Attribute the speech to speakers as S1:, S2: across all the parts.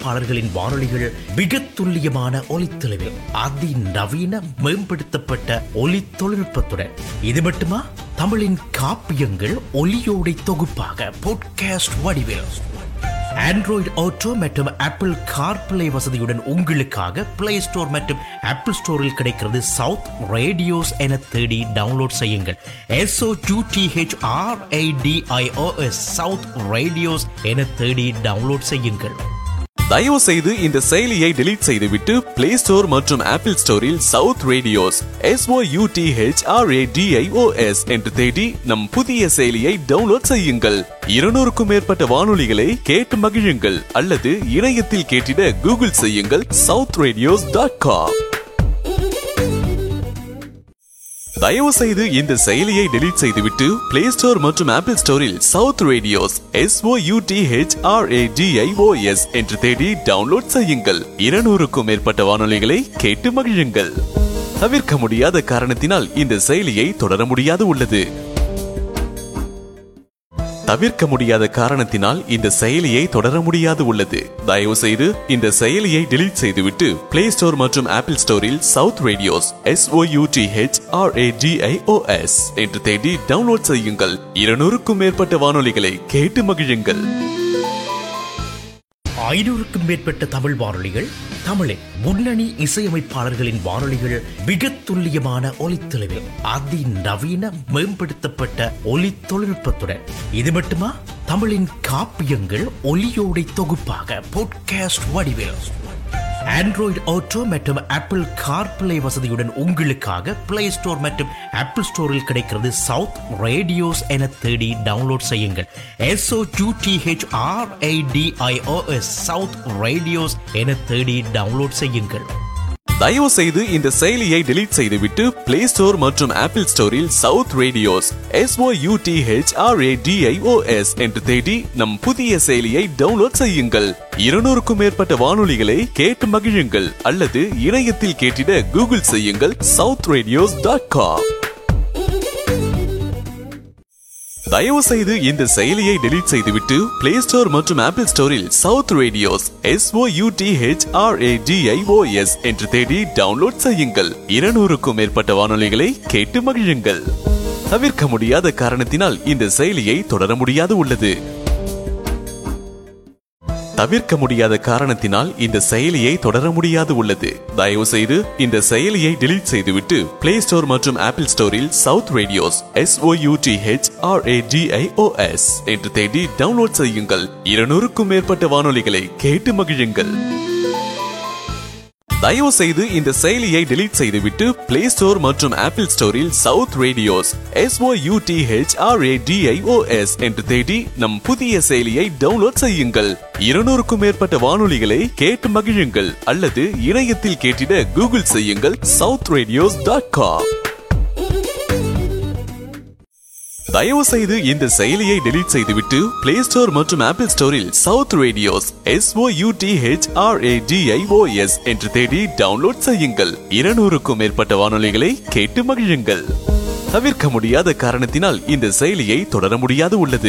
S1: இசையமைப்பாளர்களின் வானொலிகள் மிக துல்லியமான ஒலித்தெளிவில் அதிநவீன மேம்படுத்தப்பட்ட ஒலி தொழில்நுட்பத்துடன் இது மட்டுமா தமிழின் காப்பியங்கள் ஒலியோடை தொகுப்பாக பாட்காஸ்ட் வடிவில் ஆண்ட்ராய்டு ஆட்டோ மற்றும் ஆப்பிள் கார்பிளே வசதியுடன் உங்களுக்காக பிளே ஸ்டோர் மற்றும் ஆப்பிள் ஸ்டோரில் கிடைக்கிறது சவுத் ரேடியோஸ் என தேடி டவுன்லோட் செய்யுங்கள். SOUTHRADIOS சவுத் ரேடியோஸ் என தேடி டவுன்லோட் செய்யுங்கள்.
S2: தயவு செய்து இந்த செயலியை டெலீட் செய்துவிட்டு பிளே ஸ்டோர் மற்றும் ஆப்பிள் ஸ்டோரில் சவுத் ரேடியோஸ் SOUTHRADIOS என்று தேடி நம் புதிய செயலியை டவுன்லோட் செய்யுங்கள். 200க்கும் மேற்பட்ட வானொலிகளை கேட்டு மகிழுங்கள் அல்லது இணையத்தில் கேட்டிட கூகுள் செய்யுங்கள் southradios.com. தயவு செய்து இந்த செயலியை டெலீட் செய்துவிட்டு பிளே ஸ்டோர் மற்றும் ஆப்பிள் ஸ்டோரில் சவுத் ரேடியோஸ் SOUTHRADIOS என்று தேடி டவுன்லோட் செய்யுங்கள். 200க்கும் மேற்பட்ட வானொலிகளை கேட்டு மகிழுங்கள். தவிர்க்க முடியாத காரணத்தினால் இந்த செயலியை தொடர முடியாது உள்ளது. தயவு செய்து இந்த செயலியை டெலீட் செய்துவிட்டு பிளே ஸ்டோர் மற்றும் ஆப்பிள் ஸ்டோரில் சவுத் ரேடியோஸ் SOUTHRADIOS என்று தேடி டவுன்லோட் செய்யுங்கள். 200க்கும் மேற்பட்ட வானொலிகளை கேட்டு மகிழுங்கள்.
S1: 500க்கும் மேற்பட்ட தமிழ் வானொலிகள், தமிழின் முன்னணி இசையமைப்பாளர்களின் வானொலிகள் மிக துல்லியமான ஒலித்தெளிவில் அதிநவீன மேம்படுத்தப்பட்ட ஒலி தொழில்நுட்பத்துடன் இது மட்டுமா தமிழின் காப்பியங்கள் ஒலியோடை தொகுப்பாக பாட்காஸ்ட் வடிவில் ஆண்ட்ராய்டு ஆட்டோ மற்றும் ஆப்பிள் கார்பிளே வசதியுடன் உங்களுக்காக பிளே ஸ்டோர் மற்றும் ஆப்பிள் ஸ்டோரில் கிடைக்கிறது சவுத் ரேடியோஸ் என தேடி டவுன்லோட் செய்யுங்கள். SOUTHRADIOS சவுத் ரேடியோஸ் என தேடி டவுன்லோட் செய்யுங்கள்.
S2: தயவு செய்து இந்த செயலியை டெலீட் செய்துவிட்டு பிளே ஸ்டோர் மற்றும் ஆப்பிள் ஸ்டோரில் சவுத் ரேடியோஸ் SOUTHRADIOS என்று தேடி நம் புதிய செயலியை டவுன்லோட் செய்யுங்கள். 200க்கும் மேற்பட்ட வானொலிகளை கேட்டு மகிழுங்கள் அல்லது இணையத்தில் கேட்டிட கூகுள் செய்யுங்கள் southradios.com. தயவு செய்து இந்த செயலியை டெலீட் செய்துவிட்டு பிளே ஸ்டோர் மற்றும் ஆப்பிள் ஸ்டோரில் சவுத் ரேடியோஸ் SOUTHRADIOS என்று தேடி டவுன்லோட் செய்யுங்கள். 200க்கும் மேற்பட்ட வானொலிகளை கேட்டு மகிழுங்கள். தவிர்க்க முடியாத காரணத்தினால் இந்த செயலியை தொடர முடியாது உள்ளது. தயவு செய்து இந்த செயலியை டெலீட் செய்துவிட்டு பிளே ஸ்டோர் மற்றும் ஆப்பிள் ஸ்டோரில் சவுத் ரேடியோஸ் SOUTHRADIOS என்று தேடி டவுன்லோட் செய்யுங்கள். 200க்கும் மேற்பட்ட வானொலிகளை கேட்டு மகிழுங்கள். தயவு செய்து இந்த செயலியை டெலீட் செய்துவிட்டு பிளே ஸ்டோர் மற்றும் ஆப்பிள் ஸ்டோரில் சவுத் ரேடியோஸ் SOUTHRADIOS என்று தேடி நம் புதிய செயலியை டவுன்லோட் செய்யுங்கள். 200க்கும் மேற்பட்ட வானொலிகளை கேட்டு மகிழுங்கள் அல்லது இணையத்தில் கேட்டிட கூகுள் செய்யுங்கள் southradios.com. தயவு செய்து இந்த செயலியை டெலீட் செய்துவிட்டு பிளே ஸ்டோர் மற்றும் ஆப்பிள் ஸ்டோரில் சவுத் ரேடியோஸ் SOUTHRADIOS என்று தேடி டவுன்லோட் செய்யுங்கள். 200க்கும் மேற்பட்ட வானொலிகளை கேட்டு மகிழுங்கள். தவிர்க்க முடியாத காரணத்தினால் இந்த செயலியை தொடர முடியாது உள்ளது.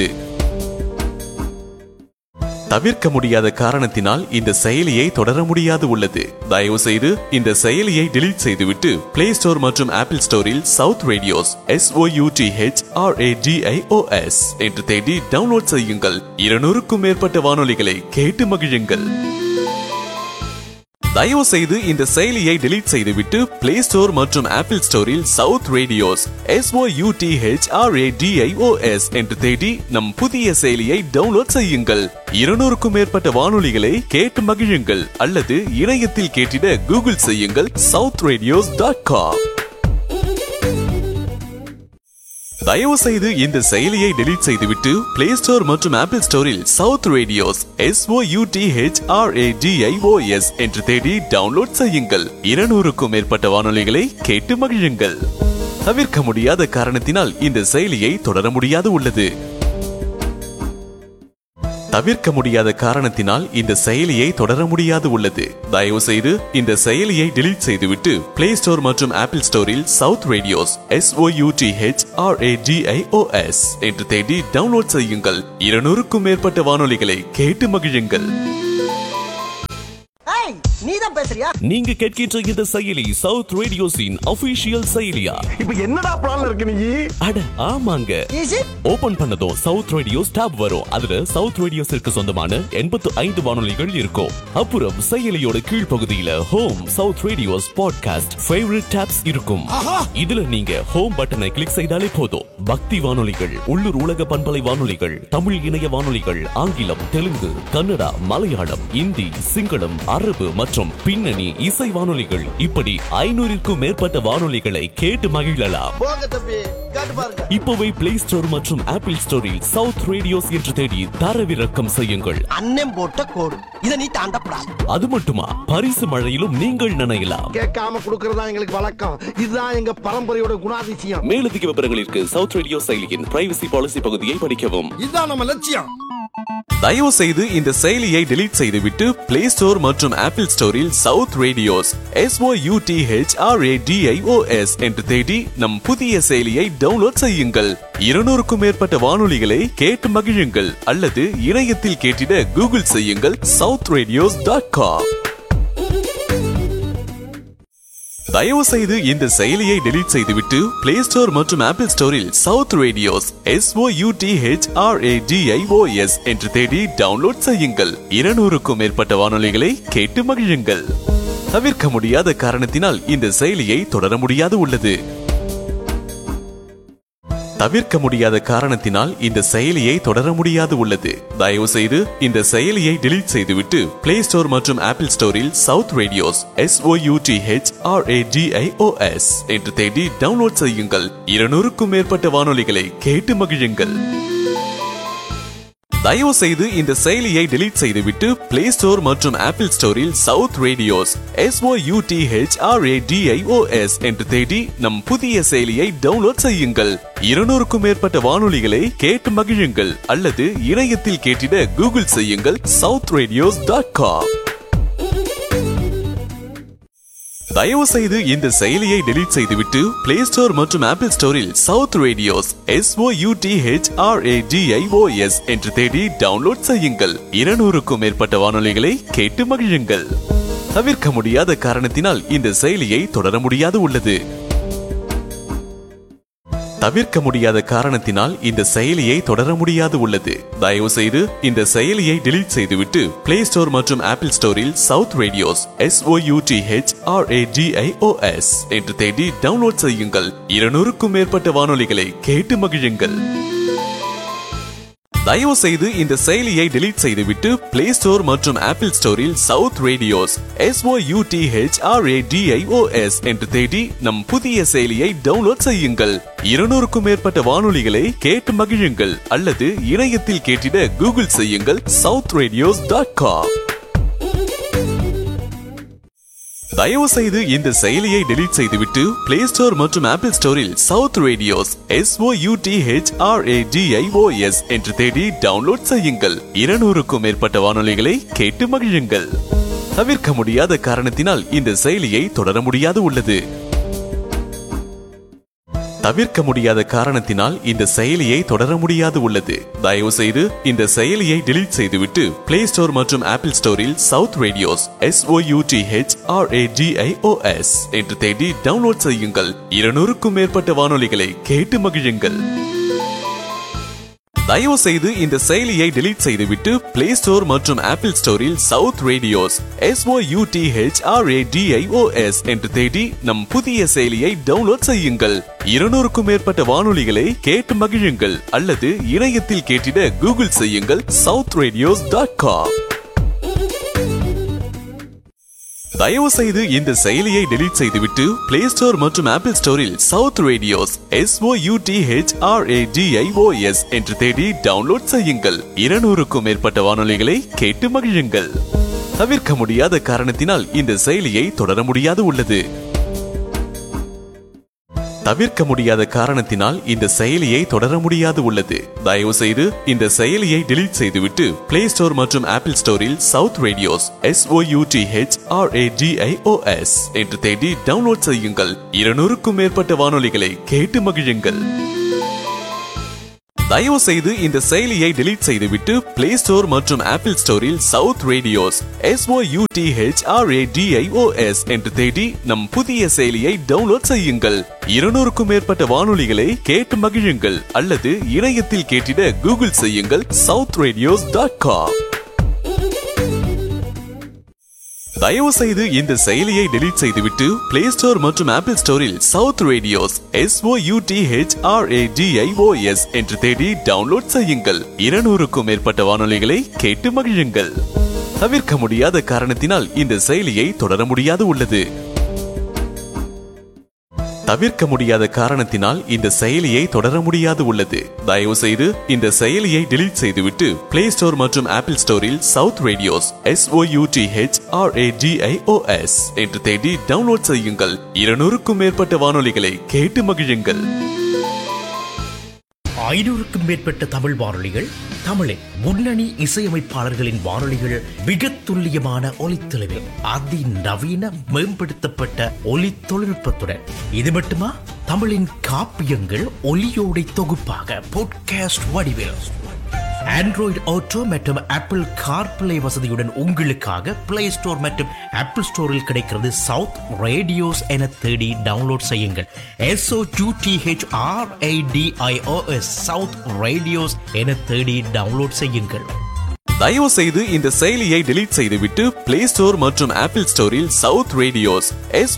S2: தயவு செய்து இந்த செயலியை டெலீட் செய்துவிட்டு பிளே ஸ்டோர் மற்றும் ஆப்பிள் ஸ்டோரில் சவுத் ரேடியோஸ் SOUTHRADIOS என்று தேடி டவுன்லோட் செய்யுங்கள். 200க்கும் மேற்பட்ட வானொலிகளை கேட்டு மகிழுங்கள். தயவு செய்து இந்த செயலியை டெலீட் செய்துவிட்டு பிளே ஸ்டோர் மற்றும் ஆப்பிள் ஸ்டோரில் சவுத் ரேடியோஸ் SOUTHRADIOS என்று தேடி நம் புதிய செயலியை டவுன்லோட் செய்யுங்கள். 200க்கும் மேற்பட்ட வானொலிகளை கேட்டு மகிழுங்கள் அல்லது இணையத்தில் கேட்டிட கூகுள் செய்யுங்கள் southradios.com. தயவு செய்து இந்த செயலியை டெலீட் செய்துவிட்டு பிளே ஸ்டோர் மற்றும் ஆப்பிள் ஸ்டோரில் சவுத் ரேடியோஸ் SOUTHRADIOS என்று தேடி டவுன்லோட் செய்யுங்கள். 200க்கும் மேற்பட்ட வானொலிகளை கேட்டு மகிழுங்கள். தவிர்க்க முடியாத காரணத்தினால் இந்த செயலியை தொடர முடியாது உள்ளது. தவிர்க்க முடியாத காரணத்தினால் இந்த செயலியை தொடர முடியாது உள்ளது. தயவு செய்து இந்த செயலியை டெலீட் செய்துவிட்டு பிளே ஸ்டோர் மற்றும் ஆப்பிள் ஸ்டோரில் சவுத் ரேடியோஸ் SOUTHRADIOS என்று தேடி டவுன்லோட் செய்யுங்கள். 200க்கும் மேற்பட்ட வானொலிகளை கேட்டு மகிழுங்கள்.
S3: நீதான் பேசுறியா?
S2: நீங்க கேட்கின்ற இந்த செயலி சவுத் ரேடியோஸின் அபிஷியல் செயலியா?
S4: இப்ப என்னடா பிளான் இருக்கு நீ?
S2: அட ஆமாங்க.
S3: ஈஸி
S2: ஓபன் பண்ணதும் சவுத் ரேடியோஸ் tab வரும். அதுல சவுத் ரேடியோஸிற்கு சொந்தமான 85 வானொலிகள் இருக்கும். அப்புறம் செயலியோட கீழ்ப்பகுதியில home south radios podcast favourite tabs இருக்கும். இதுல நீங்க ஹோம் பட்டனை கிளிக் செய்தாலே போதும். பக்தி வானொலிகள், உள்ளூர் உலக பண்பலை வானொலிகள், தமிழ் இணைய வானொலிகள், ஆங்கிலம், தெலுங்கு, கன்னடா, மலையாளம், இந்தி, சிங்களம், அரபு மற்றும் பின்னணி இசை வானொலிகள் இப்படி 500ற்கும் மேற்பட்ட வானொலிகளை கேட்டு மகிழலாம்.
S3: போங்க தம்பி, காட்டு பாருங்க.
S2: இப்போவே பிளே ஸ்டோர் மற்றும் ஆப்பிள் ஸ்டோரில் சவுத் ரேடியோஸ் என்று தேடி தரவிறக்கம் செய்யுங்கள்.
S3: அண்ணன் போட்ட கோடு இத நீ தாண்டப்படாது.
S2: அது மட்டுமா, பரிசு மழையிலும் நீங்கள் நினையலாம்.
S4: கேட்காம குடுக்கறதா எங்களுக்கு வழக்கம். இதுதான் எங்க பரம்பரையோட குணாதிசயம்.
S2: மேலதிக விவரங்களிற்கு சவுத் ரேடியோ செயலியின் பிரைவசி பாலிசி பகுதியை படிக்கவும்.
S4: இதுதான் நம்ம லட்சியம்.
S2: தயவு செய்து இந்த செயலியை டெலீட் செய்துவிட்டு பிளே ஸ்டோர் மற்றும் ஆப்பிள் ஸ்டோரில் சவுத் ரேடியோஸ் SOUTHRADIOS என்று தேடி நம் புதிய செயலியை டவுன்லோட் செய்யுங்கள். 200க்கும் மேற்பட்ட வானொலிகளை கேட்டு மகிழுங்கள். அல்லது இணையத்தில் கேட்டிட கூகுள் செய்யுங்கள் southradios.com. தயவு செய்து இந்த செயலியை டெலீட் செய்துவிட்டு பிளே ஸ்டோர் மற்றும் ஆப்பிள் ஸ்டோரில் சவுத் ரேடியோஸ் SOUTHRADIOS என்று தேடி டவுன்லோட் செய்யுங்கள். 200க்கும் மேற்பட்ட வானொலிகளை கேட்டு மகிழுங்கள். தவிர்க்க முடியாத காரணத்தினால் இந்த செயலியை தொடர முடியாது உள்ளது. தயவு செய்து இந்த செயலியை டெலீட் செய்துவிட்டு பிளே ஸ்டோர் மற்றும் ஆப்பிள் ஸ்டோரில் சவுத் ரேடியோஸ் SOUTHRADIOS என்று தேடி டவுன்லோட் செய்யுங்கள். 200க்கும் மேற்பட்ட வானொலிகளை கேட்டு மகிழுங்கள். தயவு செய்து இந்த செயலியை டெலீட் செய்துவிட்டு பிளே ஸ்டோர் மற்றும் ஆப்பிள் ஸ்டோரில் சவுத் ரேடியோஸ் SOUTHRADIOS என்று தேடி நம் புதிய செயலியை டவுன்லோட் செய்யுங்கள். 200க்கும் மேற்பட்ட வானொலிகளை கேட்டு மகிழுங்கள். அல்லது இணையத்தில் கேட்டிட கூகுள் செய்யுங்கள் southradios.com. தயவு செய்து இந்த செயலியை டெலீட் செய்துவிட்டு பிளே ஸ்டோர் மற்றும் ஆப்பிள் ஸ்டோரில் சவுத் ரேடியோஸ் SOUTHRADIOS என்று தேடி டவுன்லோட் செய்யுங்கள். 200க்கும் மேற்பட்ட வானொலிகளை கேட்டு மகிழுங்கள். தவிர்க்க முடியாத காரணத்தினால் இந்த செயலியை தொடர முடியாது உள்ளது. தயவு செய்து இந்த செயலியை டெலீட் செய்துவிட்டு பிளே ஸ்டோர் மற்றும் ஆப்பிள் ஸ்டோரில் சவுத் ரேடியோஸ் SOUTHRADIOS என்று தேடி டவுன்லோட் செய்யுங்கள். 200க்கும் மேற்பட்ட வானொலிகளை கேட்டு மகிழுங்கள். தயவு செய்து இந்த செயலியை டெலீட் செய்துவிட்டு பிளே ஸ்டோர் மற்றும் ஆப்பிள் ஸ்டோரில் சவுத் ரேடியோஸ் SOUTHRADIOS என்று தேடி நம் புதிய செயலியை டவுன்லோட் செய்யுங்கள். 200க்கும் மேற்பட்ட வானொலிகளை கேட்டு மகிழுங்கள். அல்லது இணையத்தில் கேட்டிட கூகுள் செய்யுங்கள் southradios.com. தயவு செய்து இந்த செயலியை டெலீட் செய்துவிட்டு பிளே ஸ்டோர் மற்றும் ஆப்பிள் ஸ்டோரில் சவுத் ரேடியோஸ் SOUTHRADIOS என்று தேடி டவுன்லோட் செய்யுங்கள். 200க்கும் மேற்பட்ட வானொலிகளை கேட்டு மகிழுங்கள். தவிர்க்க முடியாத காரணத்தினால் இந்த செயலியை தொடர முடியாது உள்ளது. தயவு செய்து இந்த செயலியை டெலீட் செய்துவிட்டு பிளே ஸ்டோர் மற்றும் ஆப்பிள் ஸ்டோரில் சவுத் ரேடியோஸ் SOUTHRADIOS என்று தேடி டவுன்லோட் செய்யுங்கள். 200க்கும் மேற்பட்ட வானொலிகளை கேட்டு மகிழுங்கள். தயவு செய்து இந்த செயலியை டெலீட் செய்துவிட்டு பிளே ஸ்டோர் மற்றும் ஆப்பிள் ஸ்டோரில் சவுத் ரேடியோஸ் SOUTHRADIOS என்று தேடி நம் புதிய செயலியை டவுன்லோட் செய்யுங்கள். 200க்கும் மேற்பட்ட வானொலிகளை கேட்டு மகிழுங்கள். அல்லது இணையத்தில் கேட்டிட கூகுள் செய்யுங்கள் southradios.com. தயவு செய்து இந்த செயலியை டெலீட் செய்துவிட்டு பிளே ஸ்டோர் மற்றும் ஆப்பிள் ஸ்டோரில் சவுத் ரேடியோஸ் SOUTHRADIOS என்று தேடி டவுன்லோட் செய்யுங்கள். 200க்கும் மேற்பட்ட வானொலிகளை கேட்டு மகிழுங்கள். தவிர்க்க முடியாத காரணத்தினால் இந்த செயலியை தொடர முடியாது உள்ளது. தவிர்க்க முடியாத காரணத்தினால் இந்த செயலியை தொடர முடியாது உள்ளது. தயவு செய்து இந்த செயலியை டெலீட் செய்துவிட்டு பிளே ஸ்டோர் மற்றும் ஆப்பிள் ஸ்டோரில் சவுத் ரேடியோஸ் SOUTHRADIOS என்று தேடி டவுன்லோட் செய்யுங்கள். 200க்கும் மேற்பட்ட வானொலிகளை கேட்டு மகிழுங்கள். தயவு செய்து இந்த செயலியை டெலீட் செய்துவிட்டு பிளே ஸ்டோர் மற்றும் ஆப்பிள் ஸ்டோரில் சவுத் ரேடியோஸ் SOUTHRADIOS என்று தேடி நம் புதிய செயலியை டவுன்லோட் செய்யுங்கள். 200க்கும் மேற்பட்ட வானொலிகளை கேட்டு மகிழுங்கள் அல்லது இணையத்தில் கேட்டிட கூகுள் செய்யுங்கள் southradios.com. தயவு செய்து இந்த செயலியை டெலீட் செய்துவிட்டு பிளே ஸ்டோர் மற்றும் ஆப்பிள் ஸ்டோரில் சவுத் ரேடியோஸ் SOUTHRADIOS என்று தேடி டவுன்லோட் செய்யுங்கள். 200க்கும் மேற்பட்ட வானொலிகளை கேட்டு மகிழுங்கள். தவிர்க்க முடியாத காரணத்தினால் இந்த செயலியை தொடர முடியாது உள்ளது. தயவு செய்து இந்த செயலியை டெலீட் செய்துவிட்டு பிளே ஸ்டோர் மற்றும் ஆப்பிள் ஸ்டோரில் சவுத் ரேடியோஸ் SOUTHRADIOS என்று தேடி டவுன்லோட் செய்யுங்கள். 200க்கும் மேற்பட்ட வானொலிகளை கேட்டு மகிழுங்கள்.
S1: 500க்கும் மேற்பட்ட தமிழ் வானொலிகள், தமிழின் முன்னணி இசையமைப்பாளர்களின் வானொலிகள் மிக துல்லியமான ஒலித்தெளிவில் அதிநவீன மேம்படுத்தப்பட்ட ஒலி தொழில்நுட்பத்துடன் இது மட்டுமா தமிழின் காப்பியங்கள் ஒலியோடை தொகுப்பாக பாட்காஸ்ட் வடிவில் ஆண்ட்ராய்டு ஆட்டோ மற்றும் ஆப்பிள் கார்பிளே வசதியுடன் உங்களுக்காக பிளே ஸ்டோர் மற்றும் ஆப்பிள் ஸ்டோரில் கிடைக்கிறது சவுத் ரேடியோஸ் என தேடி டவுன்லோட் செய்யுங்கள். SOUTHRADIOS சவுத் ரேடியோஸ் என தேடி டவுன்லோட் செய்யுங்கள்.
S2: தயவு செய்து இந்த செயலியை டெலீட் செய்துவிட்டு பிளே ஸ்டோர் மற்றும் ஆப்பிள் ஸ்டோரில் சவுத் ரேடியோஸ்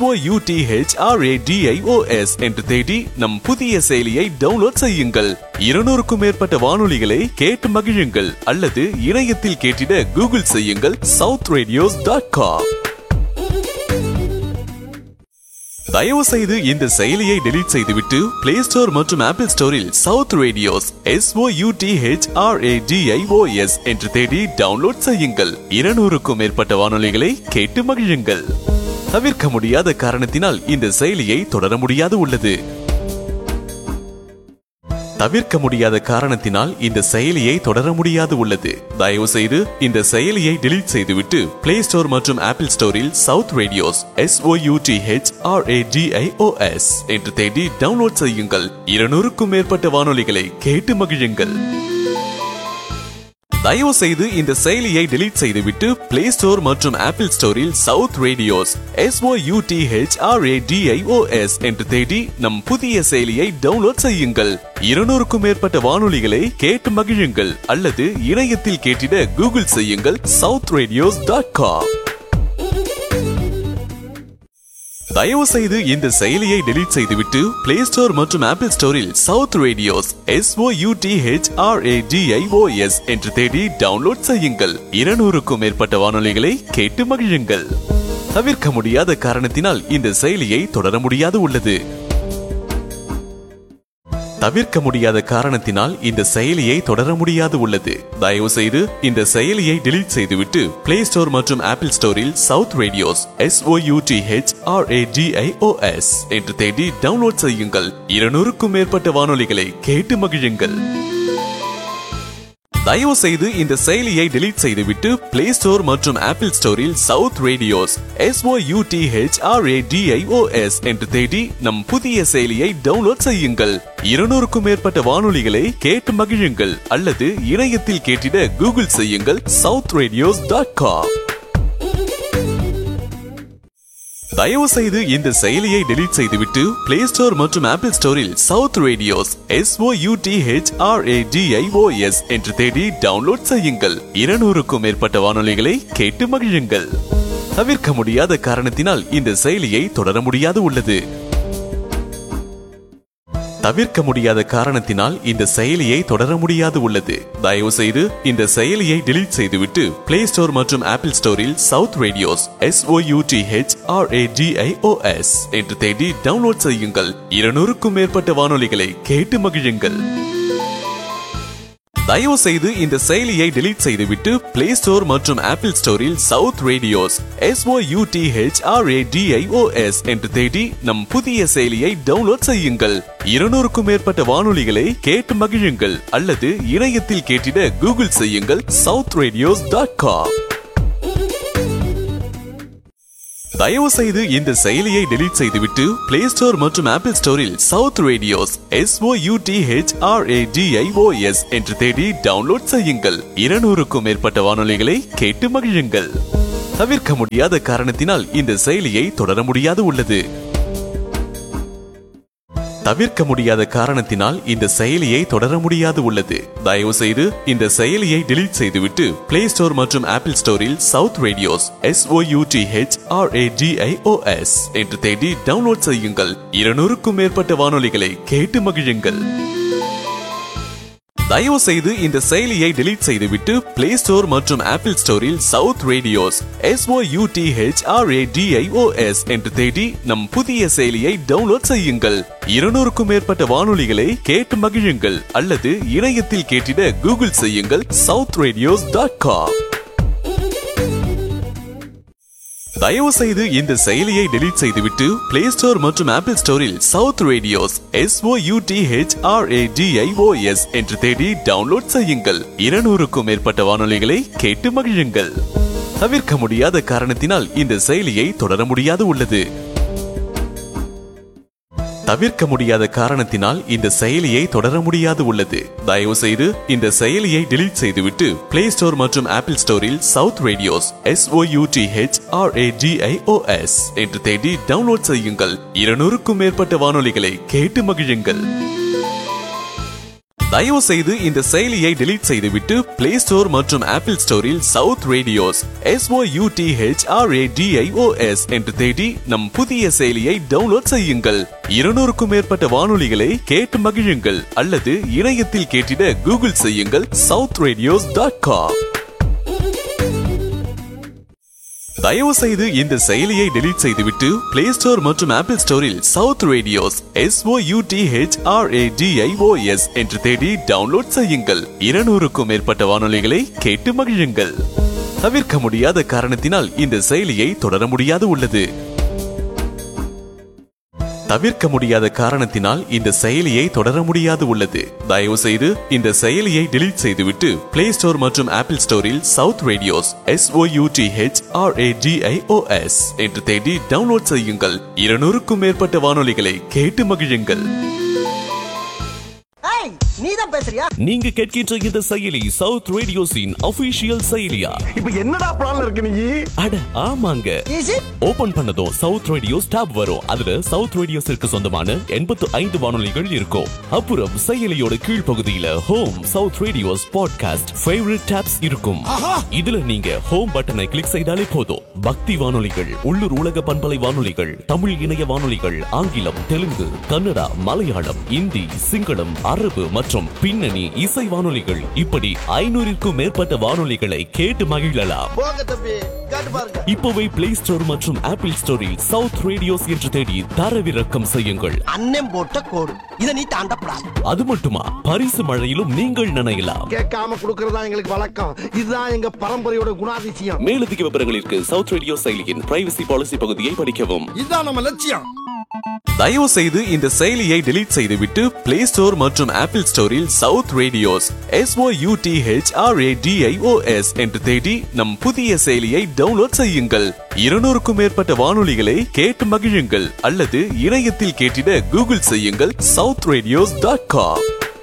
S2: SOUTHRADIOS என்று தேடி நம் புதிய செயலியை டவுன்லோட் செய்யுங்கள். 200க்கும் மேற்பட்ட வானொலிகளை கேட்டு மகிழுங்கள் அல்லது இணையத்தில் கேட்டிட கூகுள் செய்யுங்கள் southradios.com. தயவு செய்து இந்த செயலியை டெலீட் செய்துவிட்டு பிளே ஸ்டோர் மற்றும் ஆப்பிள் ஸ்டோரில் சவுத் ரேடியோஸ் SOUTHRADIOS என்று தேடி டவுன்லோட் செய்யுங்கள். 200க்கும் மேற்பட்ட வானொலிகளை கேட்டு மகிழுங்கள். தவிர்க்க முடியாத காரணத்தினால் இந்த செயலியை தொடர முடியாது உள்ளது. தயவு செய்து இந்த செயலியை டெலீட் செய்துவிட்டு பிளே ஸ்டோர் மற்றும் ஆப்பிள் ஸ்டோரில் சவுத் ரேடியோஸ் SOUTHRADIOS என்று தேடி டவுன்லோட் செய்யுங்கள். 200க்கும் மேற்பட்ட வானொலிகளை கேட்டு மகிழுங்கள். தயவு செய்து இந்த செயலியை டெலீட் செய்துவிட்டு பிளே ஸ்டோர் மற்றும் ஆப்பிள் ஸ்டோரில் சவுத் ரேடியோஸ் SOUTHRADIOS என்று தேடி நம் புதிய செயலியை டவுன்லோட் செய்யுங்கள். 200க்கும் மேற்பட்ட வானொலிகளை கேட்டு மகிழுங்கள் அல்லது இணையத்தில் கேட்டிட கூகுள் செய்யுங்கள் southradios.com. தயவு செய்து இந்த செயலியை டெலீட் செய்துவிட்டு பிளே ஸ்டோர் மற்றும் ஆப்பிள் ஸ்டோரில் சவுத் ரேடியோஸ் SOUTHRADIOS என்று தேடி டவுன்லோட் செய்யுங்கள். 200க்கும் மேற்பட்ட வானொலிகளை கேட்டு மகிழுங்கள். தவிர்க்க முடியாத காரணத்தினால் இந்த செயலியை தொடர முடியாது உள்ளது. தயவு செய்து இந்த செயலியை டெலீட் செய்துவிட்டு பிளே ஸ்டோர் மற்றும் ஆப்பிள் ஸ்டோரில் சவுத் ரேடியோஸ் SOUTHRADIOS என்று தேடி டவுன்லோட் செய்யுங்கள். 200க்கும் மேற்பட்ட வானொலிகளை கேட்டு மகிழுங்கள். தயவு செய்து இந்த செயலியை டெலீட் செய்துவிட்டு பிளே ஸ்டோர் மற்றும் ஆப்பிள் ஸ்டோரில் சவுத் ரேடியோஸ் SOUTHRADIOS என்று தேடி நம் புதிய செயலியை டவுன்லோட் செய்யுங்கள். 200க்கும் மேற்பட்ட வானொலிகளை கேட்டு மகிழுங்கள் அல்லது இணையத்தில் கேட்டிட கூகுள் செய்யுங்கள் southradios.com. தயவு செய்து இந்த செயலியை டெலீட் செய்துவிட்டு பிளே ஸ்டோர் மற்றும் ஆப்பிள் ஸ்டோரில் சவுத் ரேடியோஸ் SOUTHRADIOS என்று தேடி டவுன்லோட் செய்யுங்கள். 200க்கும் மேற்பட்ட வானொலிகளை கேட்டு மகிழுங்கள். தவிர்க்க முடியாத காரணத்தினால் இந்த செயலியை தொடர முடியாது உள்ளது. தயவு செய்து இந்த செயலியை டெலீட் செய்துவிட்டு பிளே ஸ்டோர் மற்றும் ஆப்பிள் ஸ்டோரில் சவுத் ரேடியோஸ் SOUTHRADIOS என்று தேடி டவுன்லோட் செய்யுங்கள். 200க்கும் மேற்பட்ட வானொலிகளை கேட்டு மகிழுங்கள். தயவு செய்து இந்த செயலியை டெலீட் செய்துவிட்டு பிளே ஸ்டோர் மற்றும் ஆப்பிள் ஸ்டோரில் சவுத் ரேடியோஸ் SOUTHRADIOS என்று தேடி நம் புதிய செயலியை டவுன்லோட் செய்யுங்கள். 200க்கும் மேற்பட்ட வானொலிகளை கேட்டு மகிழுங்கள் அல்லது இணையத்தில் கேட்டிட கூகுள் செய்யுங்கள் southradios.com. தயவு செய்து இந்த செயலியை டெலீட் செய்துவிட்டு பிளே ஸ்டோர் மற்றும் ஆப்பிள் ஸ்டோரில் சவுத் ரேடியோஸ் SOUTHRADIOS என்று தேடி டவுன்லோட் செய்யுங்கள். 200க்கும் மேற்பட்ட வானொலிகளை கேட்டு மகிழுங்கள். தவிர்க்க முடியாத காரணத்தினால் இந்த செயலியை தொடர முடியாது உள்ளது. தவிர்க்க முடியாத காரணத்தினால் இந்த செயலியை தொடர முடியாது உள்ளது. தயவு செய்து இந்த செயலியை டெலீட் செய்துவிட்டு பிளே ஸ்டோர் மற்றும் ஆப்பிள் ஸ்டோரில் சவுத் ரேடியோஸ் SOUTHRADIOS என்று தேடி டவுன்லோட் செய்யுங்கள். 200க்கும் மேற்பட்ட வானொலிகளை கேட்டு மகிழுங்கள். தயவு செய்து இந்த செயலியை டெலீட் செய்துவிட்டு பிளே ஸ்டோர் மற்றும் ஆப்பிள் ஸ்டோரில் சவுத் ரேடியோஸ் SOUTHRADIOS என்று தேடி நம் புதிய செயலியை டவுன்லோட் செய்யுங்கள். 200க்கும் மேற்பட்ட வானொலிகளை கேட்டு மகிழுங்கள். அல்லது இணையத்தில் கேட்டிட கூகுள் செய்யுங்கள் southradios.com. தயவு செய்து இந்த செயலியை டெலீட் செய்துவிட்டு பிளே ஸ்டோர் மற்றும் ஆப்பிள் ஸ்டோரில் சவுத் ரேடியோஸ் SOUTHRADIOS என்று தேடி டவுன்லோட் செய்யுங்கள். 200க்கும் மேற்பட்ட வானொலிகளை கேட்டு மகிழுங்கள். தவிர்க்க முடியாத காரணத்தினால் இந்த செயலியை தொடர முடியாது உள்ளது. தவிர்க்க முடியாத காரணத்தினால் இந்த செயலியை தொடர முடியாது உள்ளது. தயவு செய்து இந்த செயலியை டெலீட் செய்துவிட்டு பிளே ஸ்டோர் மற்றும் ஆப்பிள் ஸ்டோரில் சவுத் ரேடியோஸ் SOUTHRADIOS என்று தேடி டவுன்லோட் செய்யுங்கள். 200க்கும் மேற்பட்ட வானொலிகளை கேட்டு மகிழுங்கள். தயவு செய்து இந்த செயலியை டெலீட் செய்துவிட்டு பிளே ஸ்டோர் மற்றும் ஆப்பிள் ஸ்டோரில் சவுத் ரேடியோஸ் SOUTHRADIOS என்று தேடி நம் புதிய செயலியை டவுன்லோட் செய்யுங்கள். 200க்கும் மேற்பட்ட வானொலிகளை கேட்டு மகிழுங்கள். அல்லது இணையத்தில் கேட்டிட கூகுள் செய்யுங்கள் southradios.com. தயவு செய்து இந்த செயலியை டெலீட் செய்துவிட்டு பிளே ஸ்டோர் மற்றும் ஆப்பிள் ஸ்டோரில் சவுத் ரேடியோஸ் SOUTHRADIOS என்று தேடி டவுன்லோட் செய்யுங்கள். 200க்கும் மேற்பட்ட வானொலிகளை கேட்டு மகிழுங்கள். தவிர்க்க முடியாத காரணத்தினால் இந்த செயலியை தொடர முடியாது உள்ளது. தவிர்க்க முடியாத காரணத்தினால் இந்த செயலியை தொடர முடியாது உள்ளது. தயவு செய்து இந்த செயலியை டெலீட் செய்துவிட்டு பிளே ஸ்டோர் மற்றும் ஆப்பிள் ஸ்டோரில் சவுத் ரேடியோஸ் SOUTHRADIOS என்று தேடி டவுன்லோட் செய்யுங்கள். 200க்கும் மேற்பட்ட வானொலிகளை கேட்டு மகிழுங்கள்.
S3: ஏய் நீதான் பேசுறியா?
S5: நீங்க கேட்கின்ற இந்த செயலி சவுத் ரேடியோஸின் அபிஷியல் செயலியா?
S4: இப்ப என்னடா பிளான் இருக்கு நீ?
S5: அட ஆமாங்க.
S3: ஈஸி
S5: ஓபன் பண்ணதும் சவுத் ரேடியோஸ் tab வரும். அதுல சவுத் ரேடியோஸிற்கு சொந்தமான 85 வானொலிகள் இருக்கும். அப்புறம் செயலியோட கீழ்ப்பகுதியில home south radios podcast favourite tabs இருக்கும். இதுல நீங்க ஹோம் பட்டனை கிளிக் செய்தாலே போதும். பக்தி வானொலிகள், உள்ளூர் உலக பண்பலை வானொலிகள், தமிழ் இணைய வானொலிகள், ஆங்கிலம், தெலுங்கு, கன்னடா, மலையாளம், இந்தி, சிங்களம், அரபு மற்றும் பின்னணி இசை வானொலிகள் இப்படி 500க்கும் மேற்பட்ட வானொலிகளை கேட்டு மகிழலாம்.
S3: போங்க தம்பி காட்டு பாருங்க.
S5: இப்போவே பிளே ஸ்டோர் மற்றும் ஆப்பிள் ஸ்டோரில் சவுத் ரேடியோஸ் என்று தேடி தரவிறக்கம் செய்யுங்கள்.
S3: அண்ணன் போட்ட கோடு. இதை நீ தாண்டப்படாது.
S5: அது மட்டுமா பரிசு மழையிலும் நீங்கள் நினையலாம்.
S4: கேட்காம குடுக்கறதா எங்களுக்கு வழக்கம். இதுதான் எங்க பரம்பரையோட குணாதிசயம்.
S5: மேலதிக விவரங்களுக்கு சவுத் ரேடியோ செயலியின் பிரைவசி பாலிசி பகுதியை படிக்கவும்.
S4: இதுதான் நம்ம லட்சியம்.
S2: தயவு செய்து இந்த செயலியை டெலீட் செய்துவிட்டு பிளே ஸ்டோர் மற்றும் ஆப்பிள் ஸ்டோரில் சவுத் ரேடியோஸ் SOUTHRADIOS என்று தேடி நம் புதிய செயலியை டவுன்லோட் செய்யுங்கள். 200க்கும் மேற்பட்ட வானொலிகளை கேட்டு மகிழுங்கள். அல்லது இணையத்தில் கேட்டிட கூகுள் செய்யுங்கள் southradios.com.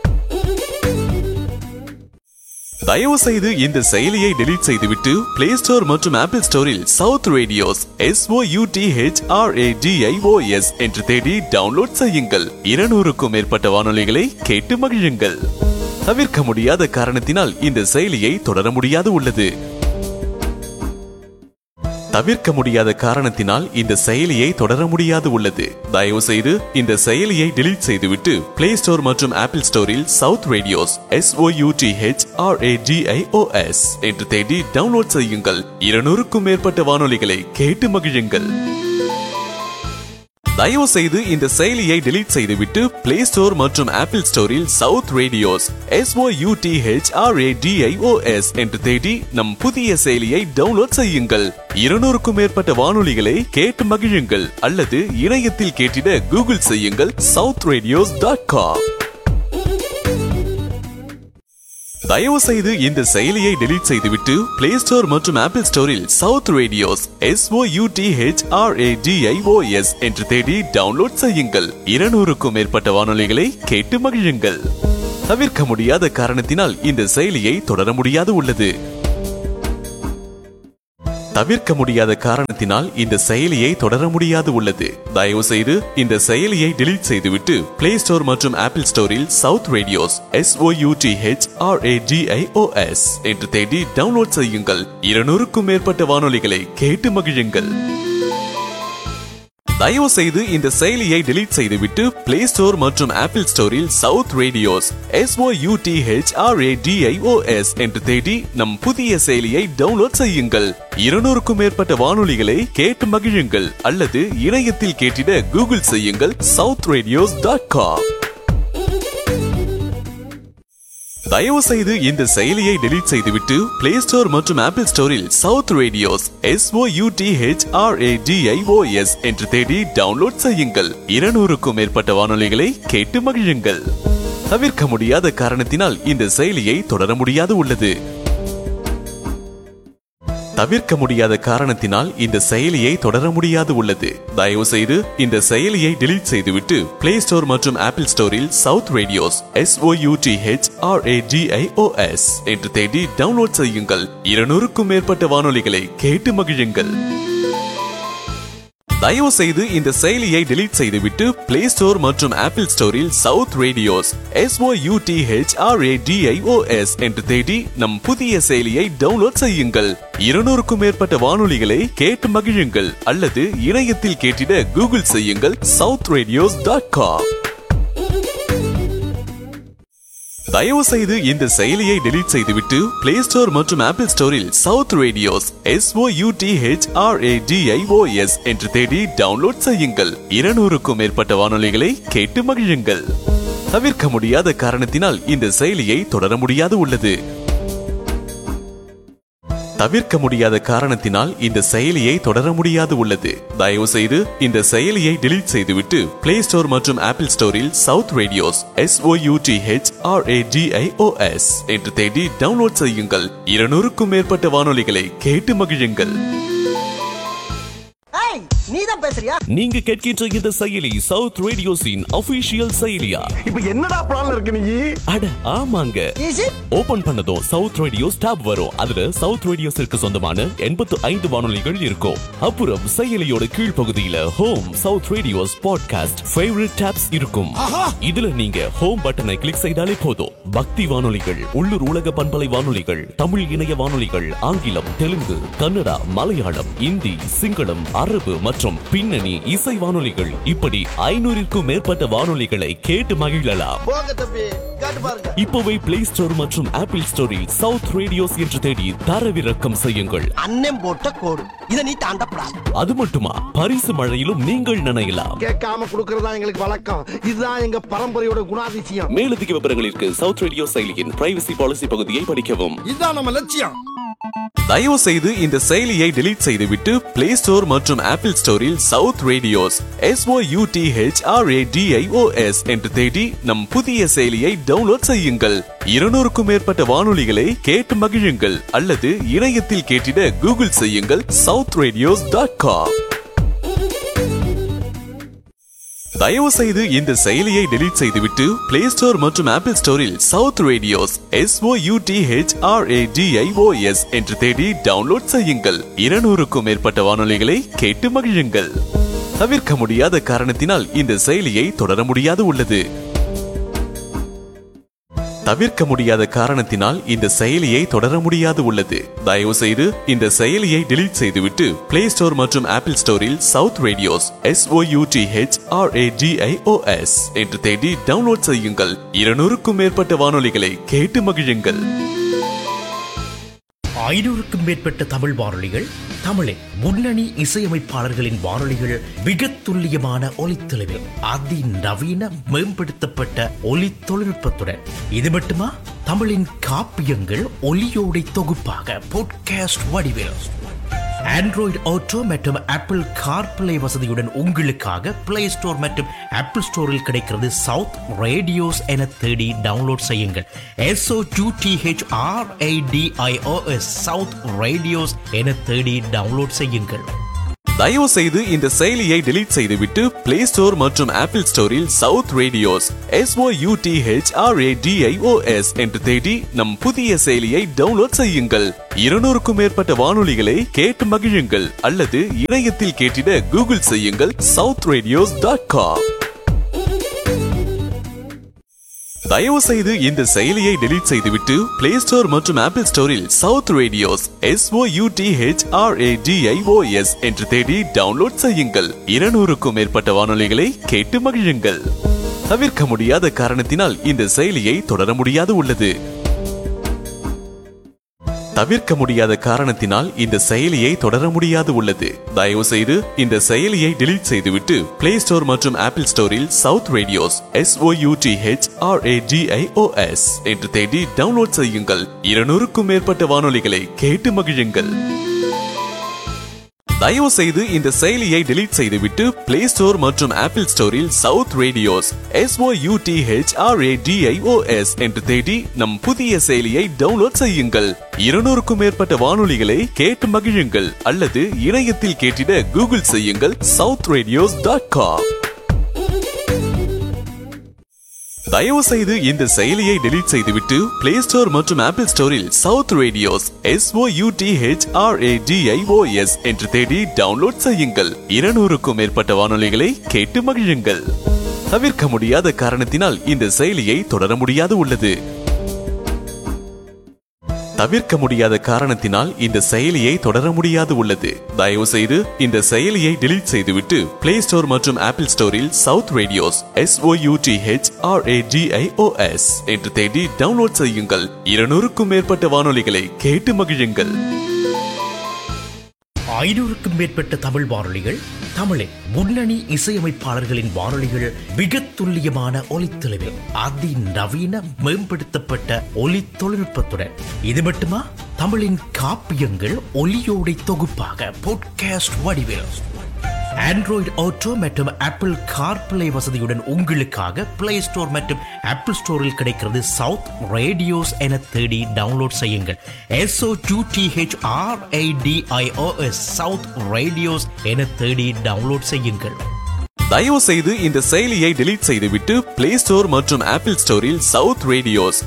S2: தயவு செய்து இந்த செயலியை டெலீட் செய்துவிட்டு பிளே ஸ்டோர் மற்றும் ஆப்பிள் ஸ்டோரில் சவுத் ரேடியோஸ் SOUTHRADIOS என்று தேடி டவுன்லோட் செய்யுங்கள். 200க்கும் மேற்பட்ட வானொலிகளை கேட்டு மகிழுங்கள். தவிர்க்க முடியாத காரணத்தினால் இந்த செயலியை தொடர முடியாது உள்ளது. தவிர்க்க முடியாத காரணத்தினால் இந்த செயலியை தொடர முடியாது உள்ளது. தயவு செய்து இந்த செயலியை டெலீட் செய்துவிட்டு பிளே ஸ்டோர் மற்றும் ஆப்பிள் ஸ்டோரில் சவுத் ரேடியோஸ் SOUTHRADIOS என்று தேடி டவுன்லோட் செய்யுங்கள். 200க்கும் மேற்பட்ட வானொலிகளை கேட்டு மகிழுங்கள். தயவு செய்து இந்த செயலியை டெலீட் செய்துவிட்டு பிளே ஸ்டோர் மற்றும் ஆப்பிள் ஸ்டோரில் சவுத் ரேடியோஸ் SOUTHRADIOS என்று தேடி நம் புதிய செயலியை டவுன்லோட் செய்யுங்கள். 200க்கும் மேற்பட்ட வானொலிகளை கேட்டு மகிழுங்கள். அல்லது இணையத்தில் கேட்டிட கூகுள் செய்யுங்கள் southradios.com. தயவு செய்து இந்த செயலியை டெலீட் செய்துவிட்டு பிளே ஸ்டோர் மற்றும் ஆப்பிள் ஸ்டோரில் சவுத் ரேடியோஸ் SOUTHRADIOS என்று தேடி டவுன்லோட் செய்யுங்கள். 200க்கும் மேற்பட்ட வானொலிகளை கேட்டு மகிழுங்கள். தவிர்க்க முடியாத காரணத்தினால் இந்த செயலியை தொடர முடியாது உள்ளது. தயவு செய்து இந்த செயலியை டெலீட் செய்துவிட்டு பிளே ஸ்டோர் மற்றும் ஆப்பிள் ஸ்டோரில் சவுத் ரேடியோஸ் SOUTHRADIOS என்று தேடி டவுன்லோட் செய்யுங்கள். 200க்கும் மேற்பட்ட வானொலிகளை கேட்டு மகிழுங்கள். தயவு செய்து இந்த செயலியை டெலீட் செய்துவிட்டு பிளே ஸ்டோர் மற்றும் ஆப்பிள் ஸ்டோரில் சவுத் ரேடியோஸ் SOUTHRADIOS என்று தேடி நம் புதிய செயலியை டவுன்லோட் செய்யுங்கள். 200க்கும் மேற்பட்ட வானொலிகளை கேட்டு மகிழுங்கள். அல்லது இணையத்தில் கேட்டிட கூகுள் செய்யுங்கள் southradios.com. தயவு செய்து இந்த செயலியை டெலீட் செய்துவிட்டு பிளே ஸ்டோர் மற்றும் ஆப்பிள் ஸ்டோரில் சவுத் ரேடியோஸ் SOUTHRADIOS என்று தேடி டவுன்லோட் செய்யுங்கள். 200க்கும் மேற்பட்ட வானொலிகளை கேட்டு மகிழுங்கள். தவிர்க்க முடியாத காரணத்தினால் இந்த செயலியை தொடர முடியாது உள்ளது. தயவு செய்து இந்த செயலியை டெலீட் செய்துவிட்டு பிளே ஸ்டோர் மற்றும் ஆப்பிள் ஸ்டோரில் சவுத் ரேடியோஸ் SOUTHRADIOS என்று தேடி டவுன்லோட் செய்யுங்கள். 200க்கும் மேற்பட்ட வானொலிகளை கேட்டு மகிழுங்கள். தயவு செய்து இந்த செயலியை டெலீட் செய்துவிட்டு பிளே ஸ்டோர் மற்றும் ஆப்பிள் ஸ்டோரில் சவுத் ரேடியோஸ் SOUTHRADIOS என்று தேடி நம் புதிய செயலியை டவுன்லோட் செய்யுங்கள். 200க்கும் மேற்பட்ட வானொலிகளை கேட்டு மகிழுங்கள். அல்லது இணையத்தில் கேட்டிட கூகுள் செய்யுங்கள் southradios.com. தயவு செய்து இந்த செயலியை டெலீட் செய்துவிட்டு பிளே ஸ்டோர் மற்றும் ஆப்பிள் ஸ்டோரில் சவுத் ரேடியோஸ் SOUTHRADIOS என்று தேடி டவுன்லோட் செய்யுங்கள். 200க்கும் மேற்பட்ட வானொலிகளை கேட்டு மகிழுங்கள். தவிர்க்க முடியாத காரணத்தினால் இந்த செயலியை தொடர முடியாது உள்ளது. தயவு செய்து இந்த செயலியை டெலீட் செய்துவிட்டு பிளே ஸ்டோர் மற்றும் ஆப்பிள் ஸ்டோரில் சவுத் ரேடியோஸ் SOUTHRADIOS என்று தேடி டவுன்லோட் செய்யுங்கள். 200க்கும் மேற்பட்ட வானொலிகளை கேட்டு மகிழுங்கள்.
S3: ஏய் நீதான் பேசுறியா?
S5: நீங்க கேட்கின்ற இந்த செயலி சவுத் ரேடியோஸின் அபிஷியல் செயலியா?
S4: இப்ப என்னடா பிளான் இருக்கு நீ?
S5: அட ஆமாங்க.
S3: ஈஸி
S5: ஓபன் பண்ணதும் சவுத் ரேடியோஸ் tab வரும். அதுல சவுத் ரேடியோஸிற்கு சொந்தமான 85 வானொலிகள் இருக்கும். அப்புறம் செயலியோட கீழ்ப்பகுதியில home south radios podcast favourite tabs இருக்கும். இதுல நீங்க ஹோம் பட்டனை கிளிக் செய்தாலே போதும். பக்தி வானொலிகள், உள்ளூர் உலக பண்பலை வானொலிகள், தமிழ் இணைய வானொலிகள், ஆங்கிலம், தெலுங்கு, கன்னடா, மலையாளம், இந்தி, சிங்களம், அரபு மற்றும் பின்னணி இசை வானொலிகள் இப்படி 500க்கும் மேற்பட்ட வானொலிகளை கேட்டு மகிழலாம்.
S3: போங்க தம்பி காட்டு பாருங்க.
S5: இப்போவே பிளே ஸ்டோர் மற்றும் ஆப்பிள் ஸ்டோரில் சவுத் ரேடியோஸ் என்று தேடி தரவிறக்கம் செய்யுங்கள்.
S3: அண்ணன் போட்ட கோடு இதை நீ தாண்டப்படாது.
S5: அது மட்டுமா பரிசு மழையிலும் நீங்கள் நினையலாம்.
S4: கேட்காம குடுக்கறதா எங்களுக்கு வழக்கம். இதுதான் எங்க பரம்பரையோட குணாதிசயம்.
S5: மேலதிக விவரங்களிற்கு சவுத் ரேடியோ செயலியின் பிரைவசி பாலிசி பகுதியை படிக்கவும்.
S4: இதுதான் நம்ம லட்சியம்.
S2: தயவு செய்து இந்த செயலியை டெலீட் செய்துவிட்டு பிளே ஸ்டோர் மற்றும் ஆப்பிள் ஸ்டோரில் சவுத் ரேடியோஸ் SOUTHRADIOS என்று தேடி நம் புதிய செயலியை டவுன்லோட் செய்யுங்கள். 200க்கும் மேற்பட்ட வானொலிகளை கேட்டு மகிழுங்கள். அல்லது இணையத்தில் கேட்டிட கூகுள் செய்யுங்கள் southradios.com. தயவு செய்து இந்த செயலியை டெலீட் செய்துவிட்டு பிளே ஸ்டோர் மற்றும் ஆப்பிள் ஸ்டோரில் சவுத் ரேடியோஸ் SOUTHRADIOS என்று தேடி டவுன்லோட் செய்யுங்கள். 200க்கும் மேற்பட்ட வானொலிகளை கேட்டு மகிழுங்கள். தவிர்க்க முடியாத காரணத்தினால் இந்த செயலியை தொடர முடியாது உள்ளது. தயவு செய்து இந்த செயலியை டெலீட் செய்துவிட்டு பிளே ஸ்டோர் மற்றும் ஆப்பிள் ஸ்டோரில் சவுத் ரேடியோஸ் SOUTHRADIOS என்று தேடி டவுன்லோட் செய்யுங்கள். 200க்கும் மேற்பட்ட வானொலிகளை கேட்டு மகிழுங்கள்.
S1: 500க்கும் மேற்பட்ட தமிழ் வானொலிகள், தமிழின் முன்னணி இசையமைப்பாளர்களின் வானொலிகள் மிக துல்லியமான ஒலித்தொலைவில் அதிநவீன மேம்படுத்தப்பட்ட ஒலி தொழில்நுட்பத்துடன் இது மட்டுமா தமிழின் காப்பியங்கள் ஒலியோடை தொகுப்பாக பாட்காஸ்ட் வடிவில் ஆண்ட்ராய்டு ஆட்டோ மற்றும் ஆப்பிள் கார்பிளே வசதியுடன் உங்களுக்காக பிளே ஸ்டோர் மற்றும் ஆப்பிள் ஸ்டோரில் கிடைக்கிறது சவுத் ரேடியோஸ் என தேடி டவுன்லோட் செய்யுங்கள். SOUTHRADIOS சவுத் ரேடியோஸ் என தேடி டவுன்லோட் செய்யுங்கள்.
S2: தயவு செய்து இந்த செயலியை டெலீட் செய்துவிட்டு பிளே ஸ்டோர் மற்றும் ஆப்பிள் ஸ்டோரில் சவுத் ரேடியோஸ் SOUTHRADIOS என்று தேடி நம் புதிய செயலியை டவுன்லோட் செய்யுங்கள். 200க்கும் மேற்பட்ட வானொலிகளை கேட்டு மகிழுங்கள் அல்லது இணையத்தில் கேட்டிட கூகுள் செய்யுங்கள் southradios.com. தயவு செய்து இந்த செயலியை டெலீட் செய்துவிட்டு பிளே ஸ்டோர் மற்றும் ஆப்பிள் ஸ்டோரில் சவுத் ரேடியோஸ் SOUTHRADIOS என்று தேடி டவுன்லோட் செய்யுங்கள். 200க்கும் மேற்பட்ட வானொலிகளை கேட்டு மகிழுங்கள். தவிர்க்க முடியாத காரணத்தினால் இந்த செயலியை தொடர முடியாது உள்ளது. தயவு செய்து இந்த செயலியை டெலீட் செய்துவிட்டு பிளே ஸ்டோர் மற்றும் ஆப்பிள் ஸ்டோரில் சவுத் ரேடியோஸ் SOUTHRADIOS என்று தேடி டவுன்லோட் செய்யுங்கள். 200க்கும் மேற்பட்ட வானொலிகளை கேட்டு மகிழுங்கள். தயவு செய்து இந்த செயலியை டெலீட் செய்துவிட்டு பிளே ஸ்டோர் மற்றும் ஆப்பிள் ஸ்டோரில் சவுத் ரேடியோஸ் SOUTHRADIOS என்று தேடி நம் புதிய செயலியை டவுன்லோட் செய்யுங்கள். 200க்கும் மேற்பட்ட வானொலிகளை கேட்டு மகிழுங்கள் அல்லது இணையத்தில் கேட்டிட கூகுள் செய்யுங்கள் southradios.com. தயவு செய்து இந்த செயலியை டெலீட் செய்துவிட்டு பிளே ஸ்டோர் மற்றும் ஆப்பிள் ஸ்டோரில் சவுத் ரேடியோஸ் SOUTHRADIOS என்று தேடி டவுன்லோட் செய்யுங்கள். 200க்கும் மேற்பட்ட வானொலிகளை கேட்டு மகிழுங்கள். தவிர்க்க முடியாத காரணத்தினால் இந்த செயலியை தொடர முடியாது உள்ளது. தயவு செய்து இந்த செயலியை டெலீட் செய்துவிட்டு பிளே ஸ்டோர் மற்றும் ஆப்பிள் ஸ்டோரில் சவுத் ரேடியோஸ் SOUTHRADIOS என்று தேடி டவுன்லோட் செய்யுங்கள். 200க்கும் மேற்பட்ட வானொலிகளை கேட்டு மகிழுங்கள்.
S1: 500க்கும் மேற்பட்ட தமிழ் வானொலிகள், தமிழின் முன்னணி இசையமைப்பாளர்களின் வானொலிகள், மிக துல்லியமான ஒலித்தொலைவில் அதிநவீன மேம்படுத்தப்பட்ட ஒலி தொழில்நுட்பத்துடன். இது மட்டுமா, தமிழின் காப்பியங்கள் ஒலியோடை தொகுப்பாக பாட்காஸ்ட் வடிவில் ஆண்ட்ராய்டு ஆட்டோ மற்றும் ஆப்பிள் கார்பிளே வசதியுடன் உங்களுக்காக பிளே ஸ்டோர் மற்றும் ஆப்பிள் ஸ்டோரில் கிடைக்கிறது சவுத் ரேடியோஸ் என தேடி டவுன்லோட் செய்யுங்கள். SOUTHRADIOS சவுத் ரேடியோஸ் என தேடி டவுன்லோட் செய்யுங்கள்.
S2: தயவு செய்து இந்த செயலியை டெலீட் செய்துவிட்டு பிளே ஸ்டோர் மற்றும் ஆப்பிள் ஸ்டோரில் சவுத் ரேடியோஸ்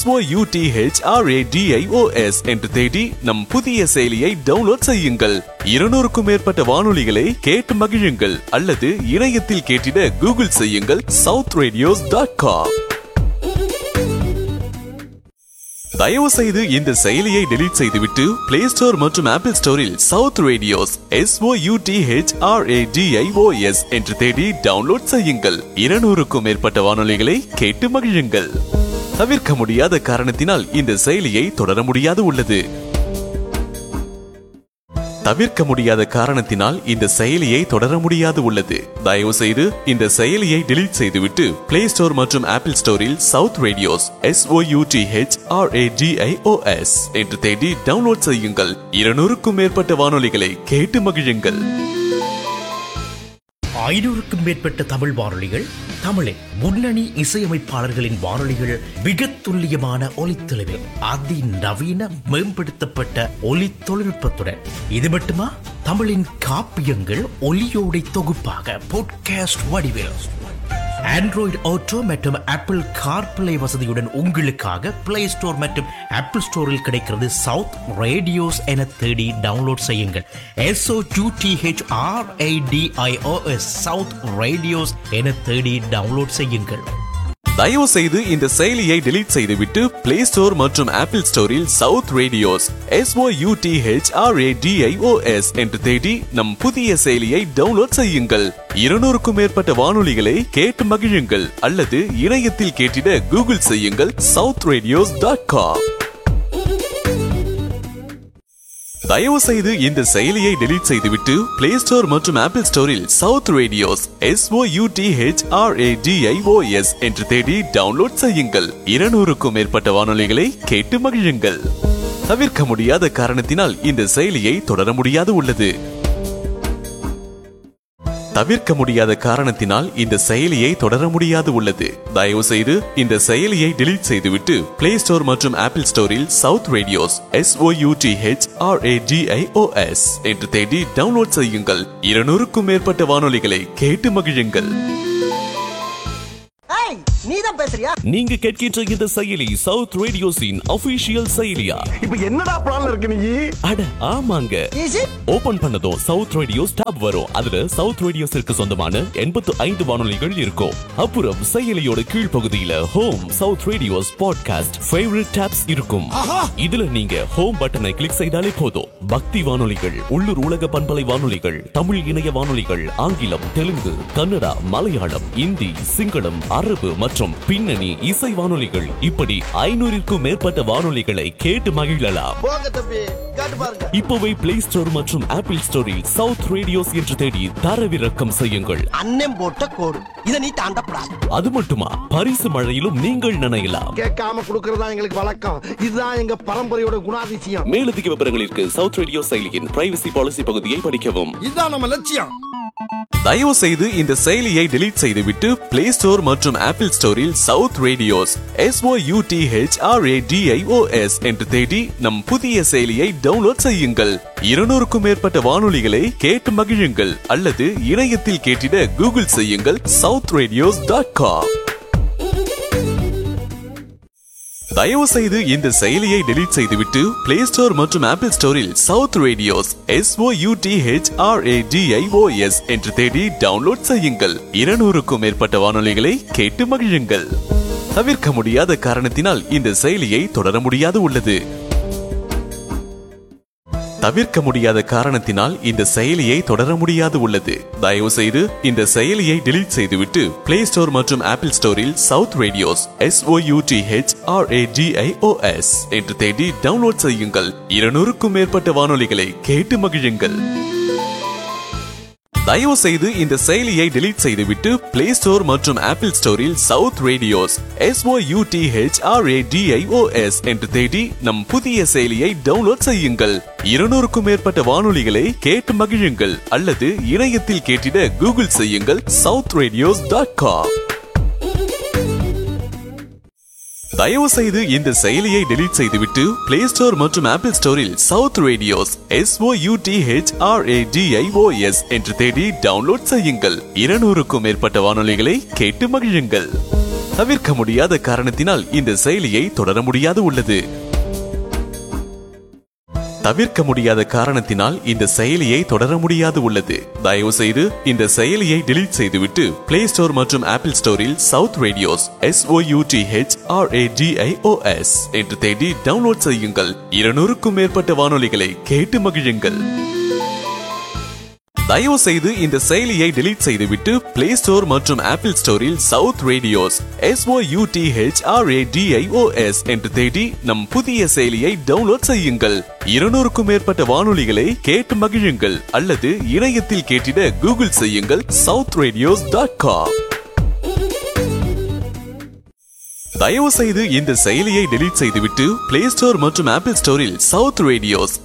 S2: SOUTHRADIOS என்று தேடி நம் புதிய செயலியை டவுன்லோட் செய்யுங்கள். 200க்கும் மேற்பட்ட வானொலிகளை கேட்டு மகிழுங்கள் அல்லது இணையத்தில் கேட்டிட கூகுள் செய்யுங்கள் southradios.com. தயவு செய்து இந்த செயலியை டெலீட் செய்துவிட்டு பிளே ஸ்டோர் மற்றும் ஆப்பிள் ஸ்டோரில் சவுத் ரேடியோஸ் SOUTHRADIOS என்று தேடி டவுன்லோட் செய்யுங்கள். 200க்கும் மேற்பட்ட வானொலிகளை கேட்டு மகிழுங்கள். தவிர்க்க முடியாத காரணத்தினால் இந்த செயலியை தொடர முடியாது உள்ளது. தயவு செய்து இந்த செயலியை டெலீட் செய்துவிட்டு பிளே ஸ்டோர் மற்றும் ஆப்பிள் ஸ்டோரில் சவுத் ரேடியோஸ் SOUTHRADIOS என்று தேடி டவுன்லோட் செய்யுங்கள். 200க்கும் மேற்பட்ட வானொலிகளை கேட்டு மகிழுங்கள்.
S1: 500க்கும் மேற்பட்ட தமிழ் வானொலிகள், தமிழின் முன்னணி இசையமைப்பாளர்களின் வானொலிகள், மிக துல்லியமான ஒலித்தொலைவில் அதிநவீன மேம்படுத்தப்பட்ட ஒலி தொழில்நுட்பத்துடன். இது மட்டுமா, தமிழின் காப்பியங்கள் ஒலியோடை தொகுப்பாக பாட்காஸ்ட் வடிவில் ஆண்ட்ராய்டு ஆட்டோ மற்றும் ஆப்பிள் கார்பிளே வசதியுடன் உங்களுக்காக பிளே ஸ்டோர் மற்றும் ஆப்பிள் ஸ்டோரில் கிடைக்கிறது சவுத் ரேடியோஸ் என தேடி டவுன்லோட் செய்யுங்கள். SOUTHRADIOS சவுத் ரேடியோஸ் என தேடி டவுன்லோட் செய்யுங்கள்.
S2: தயவு செய்து இந்த செயலியை டெலீட் செய்துவிட்டு பிளே ஸ்டோர் மற்றும் ஆப்பிள் ஸ்டோரில் சவுத் ரேடியோஸ் SOUTHRADIOS என்று தேடி நம் புதிய செயலியை டவுன்லோட் செய்யுங்கள். 200க்கும் மேற்பட்ட வானொலிகளை கேட்டு மகிழுங்கள் அல்லது இணையத்தில் கேட்டிட கூகுள் செய்யுங்கள் southradios.com. தயவு செய்து இந்த செயலியை டெலீட் செய்துவிட்டு பிளே ஸ்டோர் மற்றும் ஆப்பிள் ஸ்டோரில் சவுத் ரேடியோஸ் SOUTHRADIOS என்று தேடி டவுன்லோட் செய்யுங்கள். 200க்கும் மேற்பட்ட வானொலிகளை கேட்டு மகிழுங்கள். தவிர்க்க முடியாத காரணத்தினால் இந்த செயலியை தொடர முடியாது உள்ளது. தவிர்க்க முடியாத காரணத்தினால் இந்த செயலியை தொடர முடியாது உள்ளது. தயவு செய்து இந்த செயலியை டெலீட் செய்துவிட்டு பிளே ஸ்டோர் மற்றும் ஆப்பிள் ஸ்டோரில் சவுத் ரேடியோஸ் SOUTHRADIOS என்று தேடி டவுன்லோட் செய்யுங்கள். 200க்கும் மேற்பட்ட வானொலிகளை கேட்டு மகிழுங்கள்.
S3: ஏய் நீ தான் பேசுறியா?
S5: நீங்க கேட்கின்ற இந்த செயலி சவுத் ரேடியோஸின் அபிஷியல் செயலியா?
S4: இப்ப என்னடா பிளான் இருக்கு நீ?
S5: அட ஆமாங்க.
S3: ஈஸி
S5: ஓபன் பண்ணதும் சவுத் ரேடியோஸ் tab வரும். அதுல சவுத் ரேடியோஸிற்கு சொந்தமான 85 வானொலிகள் இருக்கும். அப்புறம் செயலியோட கீழ்ப்பகுதியில home south radios podcast favourite tabs இருக்கும். இதுல நீங்க ஹோம் பட்டனை கிளிக் செய்தாலே போதும். பக்தி வானொலிகள், உள்ளூர் உலக பண்பலை வானொலிகள், தமிழ் இணைய வானொலிகள், ஆங்கிலம், தெலுங்கு, கன்னடா, மலையாளம், இந்தி, சிங்களம், அரபு மற்றும் பின்னணி இசை வானொலிகள் இப்படி 500க்கும் மேற்பட்ட வானொலிகளை கேட்டு மகிழலாம்.
S3: போங்க தம்பி காட்டு பாருங்க.
S5: இப்போவே பிளே ஸ்டோர் மற்றும் ஆப்பிள் ஸ்டோரில் சவுத் ரேடியோஸ் என்று தேடி தரவிறக்கம் செய்யுங்கள்.
S3: அண்ணன் போட்ட கோடு இதை நீ தாண்டப்படாது.
S5: அது மட்டுமா பரிசு மழையிலும் நீங்கள் நினையலாம்.
S4: கேட்காம குடுக்கறதா எங்களுக்கு வழக்கம். இதுதான் எங்க பரம்பரையோட குணாதிசயம்.
S5: மேலதிக விவரங்களிற்கு சவுத் ரேடியோ செயலியின் பிரைவசி பாலிசி பகுதியை படிக்கவும்.
S4: இதுதான் நம்ம லட்சியம்.
S2: தயவு செய்து இந்த செயலியை டெலீட் செய்துவிட்டு பிளே ஸ்டோர் மற்றும் ஆப்பிள் ஸ்டோரில் சவுத் ரேடியோஸ் SOUTHRADIOS என்று தேடி நம் புதிய செயலியை டவுன்லோட் செய்யுங்கள். 200க்கும் மேற்பட்ட வானொலிகளை கேட்டு மகிழுங்கள். அல்லது இணையத்தில் கேட்டிட கூகுள் செய்யுங்கள் southradios.com. தயவு செய்து இந்த செயலியை டெலீட் செய்துவிட்டு பிளே ஸ்டோர் மற்றும் ஆப்பிள் ஸ்டோரில் சவுத் ரேடியோஸ் SOUTHRADIOS என்று தேடி டவுன்லோட் செய்யுங்கள். 200க்கும் மேற்பட்ட வானொலிகளை கேட்டு மகிழுங்கள். தவிர்க்க முடியாத காரணத்தினால் இந்த செயலியை தொடர முடியாது உள்ளது. தவிர்க்க முடியாத காரணத்தினால் இந்த செயலியை தொடர முடியாது உள்ளது. தயவு செய்து இந்த செயலியை டெலீட் செய்துவிட்டு பிளே ஸ்டோர் மற்றும் ஆப்பிள் ஸ்டோரில் சவுத் ரேடியோஸ் SOUTHRADIOS என்று தேடி டவுன்லோட் செய்யுங்கள். 200க்கும் மேற்பட்ட வானொலிகளை கேட்டு மகிழுங்கள். தயவு செய்து இந்த செயலியை டெலீட் செய்துவிட்டு பிளே ஸ்டோர் மற்றும் ஆப்பிள் ஸ்டோரில் சவுத் ரேடியோஸ் SOUTHRADIOS என்று தேடி நம் புதிய செயலியை டவுன்லோட் செய்யுங்கள். 200க்கும் மேற்பட்ட வானொலிகளை கேட்டு மகிழுங்கள். அல்லது இணையத்தில் கேட்டிட கூகுள் செய்யுங்கள் southradios.com. தயவு செய்து இந்த செயலியை டெலீட் செய்துவிட்டு பிளே ஸ்டோர் மற்றும் ஆப்பிள் ஸ்டோரில் சவுத் ரேடியோஸ் SOUTHRADIOS என்று தேடி டவுன்லோட் செய்யுங்கள். 200க்கும் மேற்பட்ட வானொலிகளை கேட்டு மகிழுங்கள். தவிர்க்க முடியாத காரணத்தினால் இந்த செயலியை தொடர முடியாது உள்ளது. தவிர்க்க முடியாத காரணத்தினால் இந்த செயலியை தொடர முடியாது உள்ளது. தயவு செய்து இந்த செயலியை டெலீட் செய்துவிட்டு பிளே ஸ்டோர் மற்றும் ஆப்பிள் ஸ்டோரில் சவுத் ரேடியோஸ் SOUTHRADIOS என்று தேடி டவுன்லோட் செய்யுங்கள். 200க்கும் மேற்பட்ட வானொலிகளை கேட்டு மகிழுங்கள். தயவு செய்து இந்த செயலியை டெலீட் செய்துவிட்டு பிளே ஸ்டோர் மற்றும் ஆப்பிள் ஸ்டோரில் சவுத் ரேடியோஸ் SOUTHRADIOS என்று தேடி நம் புதிய செயலியை டவுன்லோட் செய்யுங்கள். 200க்கும் மேற்பட்ட வானொலிகளை கேட்டு மகிழுங்கள். அல்லது இணையத்தில் கேட்டிட கூகுள் செய்யுங்கள் southradios.com. தயவு செய்து இந்த செயலியை டெலீட் செய்துவிட்டு பிளே ஸ்டோர் மற்றும் ஆப்பிள் ஸ்டோரில் சவுத் ரேடியோஸ்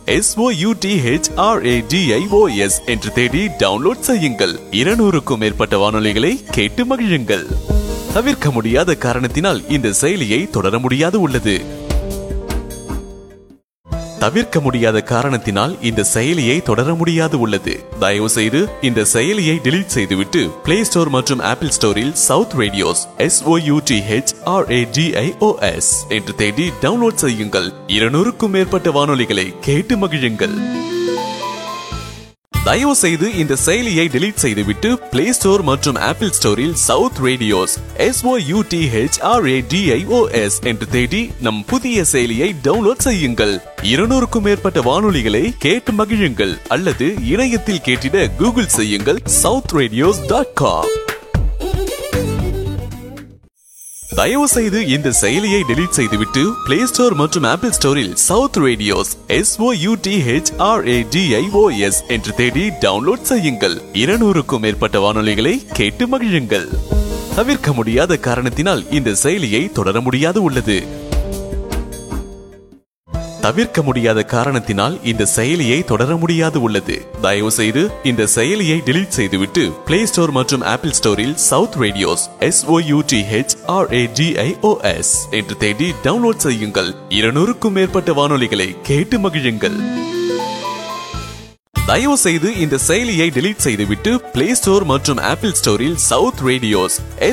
S2: SOUTHRADIOS என்று தேடி டவுன்லோட் செய்யுங்கள். 200க்கும் மேற்பட்ட வானொலிகளை கேட்டு மகிழுங்கள். தவிர்க்க முடியாத காரணத்தினால் இந்த செயலியை தொடர முடியாது உள்ளது. தவிர்க்க முடியாத காரணத்தினால் இந்த செயலியை தொடர முடியாது உள்ளது. தயவு செய்து இந்த செயலியை டெலீட் செய்துவிட்டு பிளே ஸ்டோர் மற்றும் ஆப்பிள் ஸ்டோரில் சவுத் ரேடியோஸ் SOUTHRADIOS என்று தேடி டவுன்லோட் செய்யுங்கள். 200க்கும் மேற்பட்ட வானொலிகளை கேட்டு மகிழுங்கள். தயவு செய்து இந்த செயலியை டெலீட் செய்துவிட்டு பிளே ஸ்டோர் மற்றும் ஆப்பிள் ஸ்டோரில் சவுத் ரேடியோஸ் SOUTHRADIOS என்று தேடி நம் புதிய செயலியை டவுன்லோட் செய்யுங்கள். 200க்கும் மேற்பட்ட வானொலிகளை கேட்டு மகிழுங்கள். அல்லது இணையத்தில் கேட்டிட கூகுள் செய்யுங்கள் southradios.com. தயவு செய்து இந்த செயலியை டெலீட் செய்துவிட்டு பிளே ஸ்டோர் மற்றும் ஆப்பிள் ஸ்டோரில் சவுத் ரேடியோஸ் SOUTHRADIOS என்று தேடி டவுன்லோட் செய்யுங்கள். 200க்கும் மேற்பட்ட வானொலிகளை கேட்டு மகிழுங்கள். தவிர்க்க முடியாத காரணத்தினால் இந்த செயலியை தொடர முடியாது உள்ளது. தவிர்க்க முடியாத காரணத்தினால் இந்த செயலியை தொடர முடியாது உள்ளது. தயவு செய்து இந்த செயலியை டெலீட் செய்துவிட்டு பிளே ஸ்டோர் மற்றும் ஆப்பிள் ஸ்டோரில் சவுத் ரேடியோஸ் SOUTHRADIOS என்று தேடி டவுன்லோட் செய்யுங்கள். 200க்கும் மேற்பட்ட வானொலிகளை கேட்டு மகிழுங்கள். தயவு செய்து இந்த செயலியை டெலீட் செய்துவிட்டு பிளே ஸ்டோர் மற்றும் ஆப்பிள் ஸ்டோரில் சவுத் ரேடியோஸ்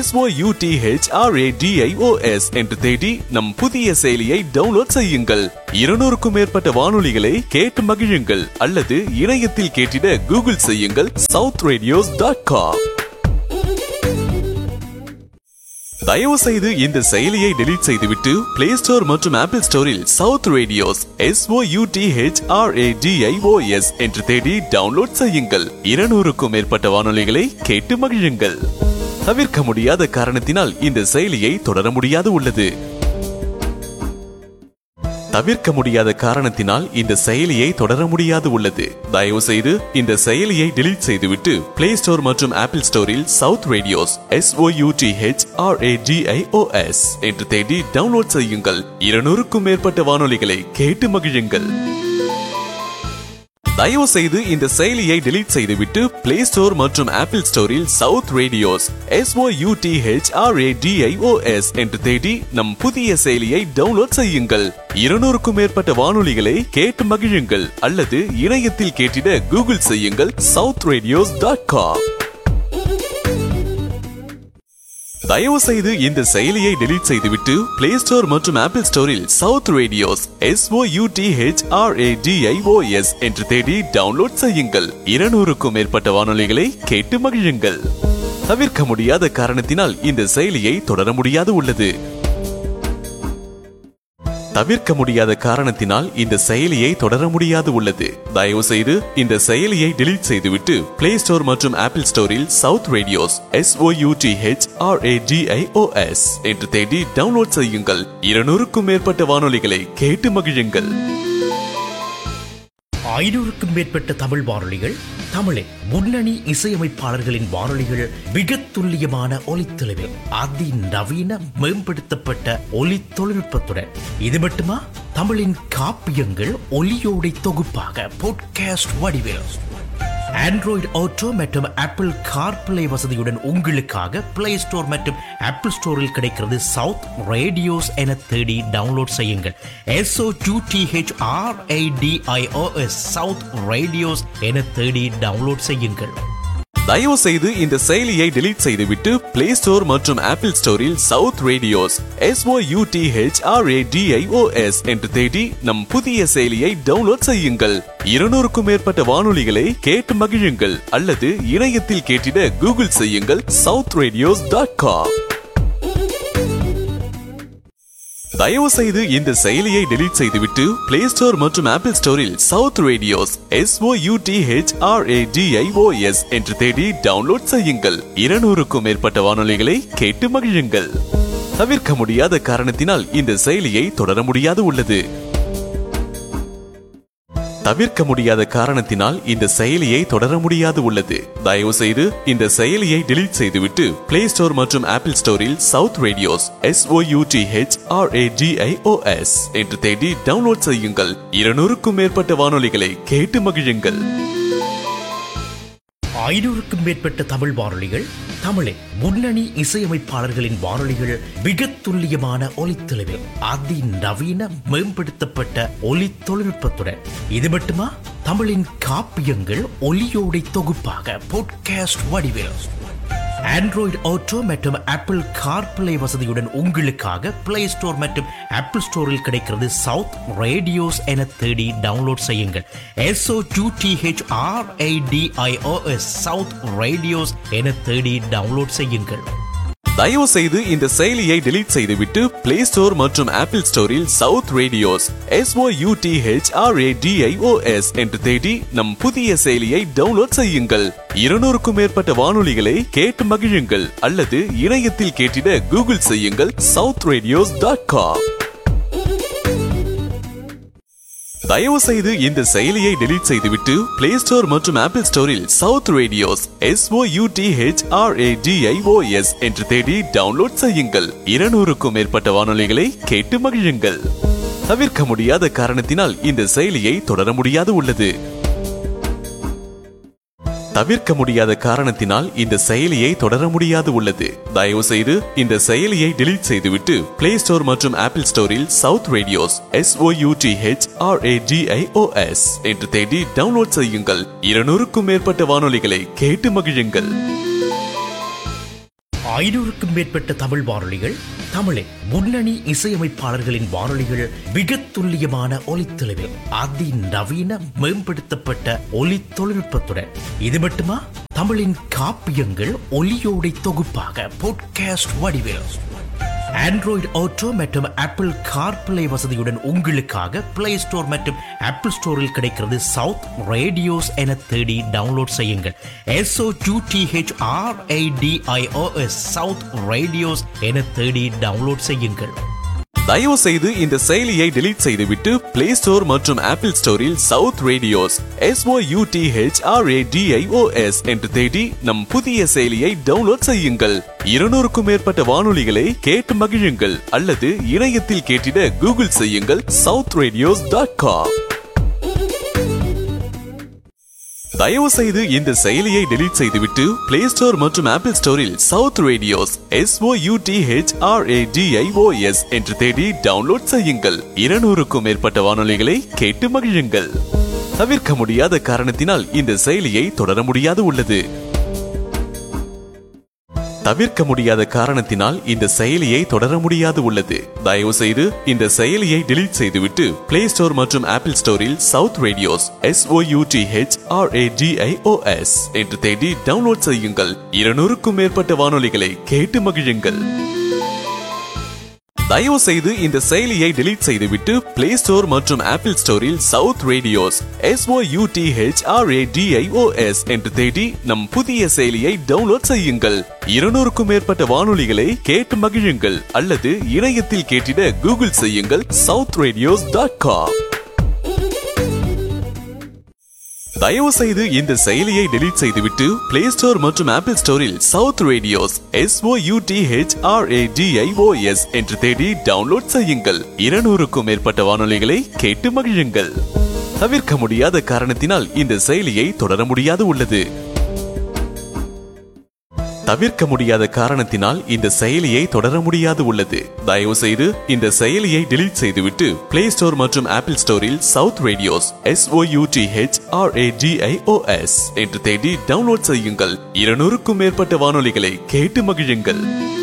S2: SOUTHRADIOS என்று தேடி நம் புதிய செயலியை டவுன்லோட் செய்யுங்கள். 200க்கும் மேற்பட்ட வானொலிகளை கேட்டு மகிழுங்கள். அல்லது இணையத்தில் கேட்டிட கூகுள் செய்யுங்கள் southradios.com. தயவு செய்து இந்த செயலியை டெலீட் செய்துவிட்டு பிளே ஸ்டோர் மற்றும் ஆப்பிள் ஸ்டோரில் சவுத் ரேடியோஸ் SOUTHRADIOS என்று தேடி டவுன்லோட் செய்யுங்கள். 200க்கும் மேற்பட்ட வானொலிகளை கேட்டு மகிழுங்கள். தவிர்க்க முடியாத காரணத்தினால் இந்த செயலியை தொடர முடியாது உள்ளது. தவிர்க்க முடியாத காரணத்தினால் இந்த செயலியை தொடர முடியாது உள்ளது. தயவு செய்து இந்த செயலியை டெலீட் செய்துவிட்டு பிளே ஸ்டோர் மற்றும் ஆப்பிள் ஸ்டோரில் சவுத் ரேடியோஸ் SOUTHRADIOS என்று தேடி டவுன்லோட் செய்யுங்கள். 200க்கும் மேற்பட்ட வானொலிகளை கேட்டு மகிழுங்கள். தயவு செய்து இந்த செயலியை டெலீட் செய்துவிட்டு பிளே ஸ்டோர் மற்றும் ஆப்பிள் ஸ்டோரில் சவுத் ரேடியோஸ் SOUTHRADIOS என்று தேடி நம் புதிய செயலியை டவுன்லோட் செய்யுங்கள். 200க்கும் மேற்பட்ட வானொலிகளை கேட்டு மகிழுங்கள். அல்லது இணையத்தில் கேட்டிட கூகுள் செய்யுங்கள் southradios.com. தயவு செய்து இந்த செயலியை டெலீட் செய்துவிட்டு பிளே ஸ்டோர் மற்றும் ஆப்பிள் ஸ்டோரில் சவுத் ரேடியோஸ் SOUTHRADIOS என்று தேடி டவுன்லோட் செய்யுங்கள். 200க்கும் மேற்பட்ட வானொலிகளை கேட்டு மகிழுங்கள். தவிர்க்க முடியாத காரணத்தினால் இந்த செயலியை தொடர முடியாது உள்ளது. தவிர்க்க முடியாத காரணத்தினால் இந்த செயலியை தொடர முடியாது உள்ளது. தயவு செய்து இந்த செயலியை டெலீட் செய்துவிட்டு பிளே ஸ்டோர் மற்றும் ஆப்பிள் ஸ்டோரில் சவுத் ரேடியோஸ் SOUTHRADIOS என்று தேடி டவுன்லோட் செய்யுங்கள். 200க்கும் மேற்பட்ட வானொலிகளை கேட்டு மகிழுங்கள்.
S1: 500க்கும் மேற்பட்ட தமிழ் வானொலிகள், தமிழின் முன்னணி இசையமைப்பாளர்களின் வானொலிகள் மிக துல்லியமான ஒலித்தொலைவில் அதிநவீன மேம்படுத்தப்பட்ட ஒலி தொழில்நுட்பத்துடன் இது மட்டுமா, தமிழின் காப்பியங்கள் ஒலியோடை தொகுப்பாக பாட்காஸ்ட் வடிவில் ஆண்ட்ராய்டு ஆட்டோ மற்றும் ஆப்பிள் கார்பிளே வசதியுடன் உங்களுக்காக பிளே ஸ்டோர் மற்றும் ஆப்பிள் ஸ்டோரில் கிடைக்கிறது சவுத் ரேடியோஸ் என தேடி டவுன்லோட் செய்யுங்கள். SOUTHRADIOS சவுத் ரேடியோஸ் என தேடி டவுன்லோட் செய்யுங்கள்.
S2: தயவு செய்து இந்த செயலியை டெலீட் செய்துவிட்டு பிளே ஸ்டோர் மற்றும் ஆப்பிள் ஸ்டோரில் சவுத் ரேடியோஸ் SOUTHRADIOS என்று தேடி நம் புதிய செயலியை டவுன்லோட் செய்யுங்கள். 200க்கும் மேற்பட்ட வானொலிகளை கேட்டு மகிழுங்கள். அல்லது இணையத்தில் கேட்டிட கூகுள் செய்யுங்கள் southradios.com. தயவு செய்து இந்த செயலியை டெலீட் செய்துவிட்டு பிளே ஸ்டோர் மற்றும் ஆப்பிள் ஸ்டோரில் சவுத் ரேடியோஸ் SOUTHRADIOS என்று தேடி டவுன்லோட் செய்யுங்கள். 200க்கும் மேற்பட்ட வானொலிகளை கேட்டு மகிழுங்கள். தவிர்க்க முடியாத காரணத்தினால் இந்த செயலியை தொடர முடியாது உள்ளது. தவிர்க்க முடியாத காரணத்தினால் இந்த செயலியை தொடர முடியாது உள்ளது. தயவு செய்து இந்த செயலியை டெலீட் செய்துவிட்டு பிளே ஸ்டோர் மற்றும் ஆப்பிள் ஸ்டோரில் சவுத் ரேடியோஸ் SOUTHRADIOS என்று தேடி டவுன்லோட் செய்யுங்கள். 200க்கும் மேற்பட்ட வானொலிகளை கேட்டு மகிழுங்கள்.
S1: 500க்கும் மேற்பட்ட தமிழ் வானொலிகள், தமிழின் முன்னணி இசையமைப்பாளர்களின் வானொலிகள் மிக துல்லியமான ஒலித்தொலைவில் அதிநவீன மேம்படுத்தப்பட்ட ஒலி தொழில்நுட்பத்துடன் இது மட்டுமா, தமிழின் காப்பியங்கள் ஒலியோடை தொகுப்பாக பாட்காஸ்ட் வடிவில் ஆண்ட்ராய்டு ஆட்டோ மற்றும் ஆப்பிள் கார்பிளே வசதியுடன் உங்களுக்காக பிளே ஸ்டோர் மற்றும் ஆப்பிள் ஸ்டோரில் கிடைக்கிறது சவுத் ரேடியோஸ் என தேடி டவுன்லோட் செய்யுங்கள். SOUTHRADIOS சவுத் ரேடியோஸ் என தேடி டவுன்லோட் செய்யுங்கள்.
S2: தயவு செய்து இந்த செயலியை டெலீட் செய்துவிட்டு பிளே ஸ்டோர் மற்றும் ஆப்பிள் ஸ்டோரில் சவுத் ரேடியோஸ் SOUTHRADIOS என்று தேடி நம் புதிய செயலியை டவுன்லோட் செய்யுங்கள். 200க்கும் மேற்பட்ட வானொலிகளை கேட்டு மகிழுங்கள். அல்லது இணையத்தில் கேட்டிட கூகுள் செய்யுங்கள் southradios.com. தயவு செய்து இந்த செயலியை டெலீட் செய்துவிட்டு பிளே ஸ்டோர் மற்றும் ஆப்பிள் ஸ்டோரில் சவுத் ரேடியோஸ் SOUTHRADIOS என்று தேடி டவுன்லோட் செய்யுங்கள். 200க்கும் மேற்பட்ட வானொலிகளை கேட்டு மகிழுங்கள். தவிர்க்க முடியாத காரணத்தினால் இந்த செயலியை தொடர முடியாது உள்ளது. தவிர்க்க முடியாத காரணத்தினால் இந்த செயலியை தொடர முடியாது உள்ளது. தயவு செய்து இந்த செயலியை டெலீட் செய்துவிட்டு பிளே ஸ்டோர் மற்றும் ஆப்பிள் ஸ்டோரில் சவுத் ரேடியோஸ் SOUTHRADIOS என்று தேடி டவுன்லோட் செய்யுங்கள். 200க்கும் மேற்பட்ட வானொலிகளை கேட்டு மகிழுங்கள்.
S1: 500க்கும் மேற்பட்ட தமிழ் வானொலிகள், தமிழின் முன்னணி இசையமைப்பாளர்களின் வானொலிகள் மிக துல்லியமான ஒலித்தொலைவில் அதிநவீன மேம்படுத்தப்பட்ட ஒலி தொழில்நுட்பத்துடன் இது மட்டுமா, தமிழின் காப்பியங்கள் ஒலியோடை தொகுப்பாக பாட்காஸ்ட் வடிவில் ஆண்ட்ராய்டு ஆட்டோ மற்றும் ஆப்பிள் கார்பிளே வசதியுடன் உங்களுக்காக பிளே ஸ்டோர் மற்றும் ஆப்பிள் ஸ்டோரில் கிடைக்கிறது. சவுத் ரேடியோஸ் என தேடி டவுன்லோட் செய்யுங்கள். SOUTHRADIOS சவுத் ரேடியோஸ் என தேடி டவுன்லோட் செய்யுங்கள்.
S2: தயவு செய்து இந்த செயலியை டெலீட் செய்துவிட்டு பிளே ஸ்டோர் மற்றும் ஆப்பிள் ஸ்டோரில் சவுத் ரேடியோஸ் SOUTHRADIOS என்று தேடி நம் புதிய செயலியை டவுன்லோட் செய்யுங்கள். 200க்கும் மேற்பட்ட வானொலிகளை கேட்டு மகிழுங்கள். அல்லது இணையத்தில் கேட்டிட கூகுள் செய்யுங்கள் southradios.com. தயவு செய்து இந்த செயலியை டெலீட் செய்துவிட்டு பிளே ஸ்டோர் மற்றும் ஆப்பிள் ஸ்டோரில் சவுத் ரேடியோஸ் SOUTHRADIOS என்று தேடி டவுன்லோட் செய்யுங்கள். 200க்கும் மேற்பட்ட வானொலிகளை கேட்டு மகிழுங்கள். தவிர்க்க முடியாத காரணத்தினால் இந்த செயலியை தொடர முடியாது உள்ளது. தவிர்க்க முடியாத காரணத்தினால் இந்த செயலியை தொடர முடியாது உள்ளது. தயவு செய்து இந்த செயலியை டெலீட் செய்துவிட்டு பிளே ஸ்டோர் மற்றும் ஆப்பிள் ஸ்டோரில் சவுத் ரேடியோஸ் SOUTHRADIOS என்று தேடி டவுன்லோட் செய்யுங்கள். 200க்கும் மேற்பட்ட வானொலிகளை கேட்டு மகிழுங்கள். தயவு செய்து இந்த செயலியை டெலீட் செய்துவிட்டு பிளே ஸ்டோர் மற்றும் ஆப்பிள் ஸ்டோரில் சவுத் ரேடியோஸ் SOUTHRADIOS என்று தேடி நம் புதிய செயலியை டவுன்லோட் செய்யுங்கள். 200க்கும் மேற்பட்ட வானொலிகளை கேட்டு மகிழுங்கள். அல்லது இணையத்தில் கேட்டிட கூகுள் செய்யுங்கள் southradios.com. தயவு செய்து இந்த செயலியை டெலீட் செய்துவிட்டு பிளே ஸ்டோர் மற்றும் ஆப்பிள் ஸ்டோரில் சவுத் ரேடியோஸ் SOUTHRADIOS என்று தேடி டவுன்லோட் செய்யுங்கள். 200க்கும் மேற்பட்ட வானொலிகளை கேட்டு மகிழுங்கள். தவிர்க்க முடியாத காரணத்தினால் இந்த செயலியை தொடர முடியாது உள்ளது. தவிர்க்க முடியாத காரணத்தினால் இந்த செயலியை தொடர முடியாது உள்ளது. தயவு செய்து இந்த செயலியை டெலீட் செய்துவிட்டு பிளே ஸ்டோர் மற்றும் ஆப்பிள் ஸ்டோரில் சவுத் ரேடியோஸ் SOUTHRADIOS என்று தேடி டவுன்லோட் செய்யுங்கள். 200க்கும் மேற்பட்ட வானொலிகளை கேட்டு மகிழுங்கள்.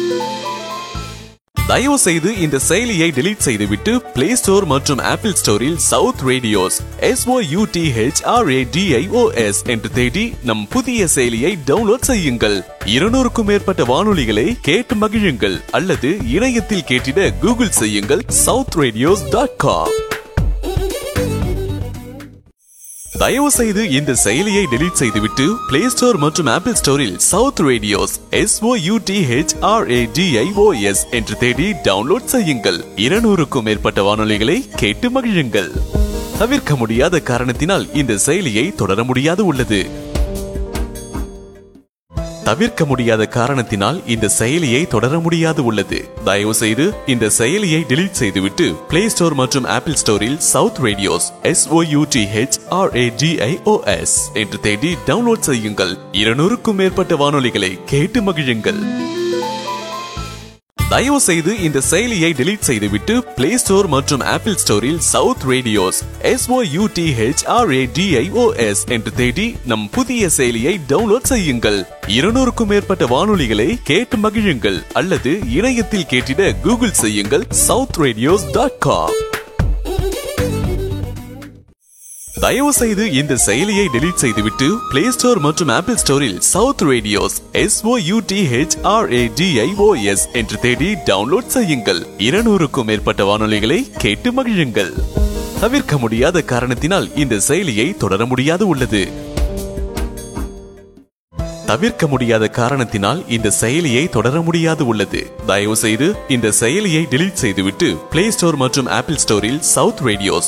S2: தயவு செய்து இந்த செயலியை டெலீட் செய்துவிட்டு பிளே ஸ்டோர் மற்றும் ஆப்பிள் ஸ்டோரில் சவுத் ரேடியோஸ் SOUTHRADIOS என்று தேடி நம் புதிய செயலியை டவுன்லோட் செய்யுங்கள். 200க்கும் மேற்பட்ட வானொலிகளை கேட்டு மகிழுங்கள். அல்லது இணையத்தில் கேட்டிட கூகுள் செய்யுங்கள் southradios.com. தயவு செய்து இந்த செயலியை டெலீட் செய்துவிட்டு பிளே ஸ்டோர் மற்றும் ஆப்பிள் ஸ்டோரில் சவுத் ரேடியோஸ் SOUTHRADIOS என்று தேடி டவுன்லோட் செய்யுங்கள். 200க்கும் மேற்பட்ட வானொலிகளை கேட்டு மகிழுங்கள். தவிர்க்க முடியாத காரணத்தினால் இந்த செயலியை தொடர முடியாது உள்ளது. தவிர்க்க முடியாத காரணத்தினால் இந்த செயலியை தொடர முடியாது உள்ளது. தயவு செய்து இந்த செயலியை டெலீட் செய்துவிட்டு பிளே ஸ்டோர் மற்றும் ஆப்பிள் ஸ்டோரில் சவுத் ரேடியோஸ் SOUTHRADIOS என்று தேடி டவுன்லோட் செய்யுங்கள். 200க்கும் மேற்பட்ட வானொலிகளை கேட்டு மகிழுங்கள். தயவு செய்து இந்த செயலியை டெலீட் செய்துவிட்டு பிளே ஸ்டோர் மற்றும் ஆப்பிள் ஸ்டோரில் சவுத் ரேடியோஸ் SOUTHRADIOS என்று தேடி நம் புதிய செயலியை டவுன்லோட் செய்யுங்கள். 200க்கும் மேற்பட்ட வானொலிகளை கேட்டு மகிழுங்கள். அல்லது இணையத்தில் கேட்டிட கூகுள் செய்யுங்கள் southradios.com. தயவு செய்து இந்த செயலியை டெலீட் செய்துவிட்டு பிளே ஸ்டோர் மற்றும் ஆப்பிள் ஸ்டோரில் சவுத் ரேடியோஸ் SOUTHRADIOS என்று தேடி டவுன்லோட் செய்யுங்கள். 200க்கும் மேற்பட்ட வானொலிகளை கேட்டு மகிழுங்கள். தவிர்க்க முடியாத காரணத்தினால் இந்த செயலியை தொடர முடியாது உள்ளது. தவிர்க்க முடியாத காரணத்தினால் இந்த செயலியை தொடர முடியாது உள்ளது. தயவு செய்து இந்த செயலியை டெலீட் செய்துவிட்டு பிளே ஸ்டோர் மற்றும் ஆப்பிள் ஸ்டோரில் சவுத் ரேடியோஸ்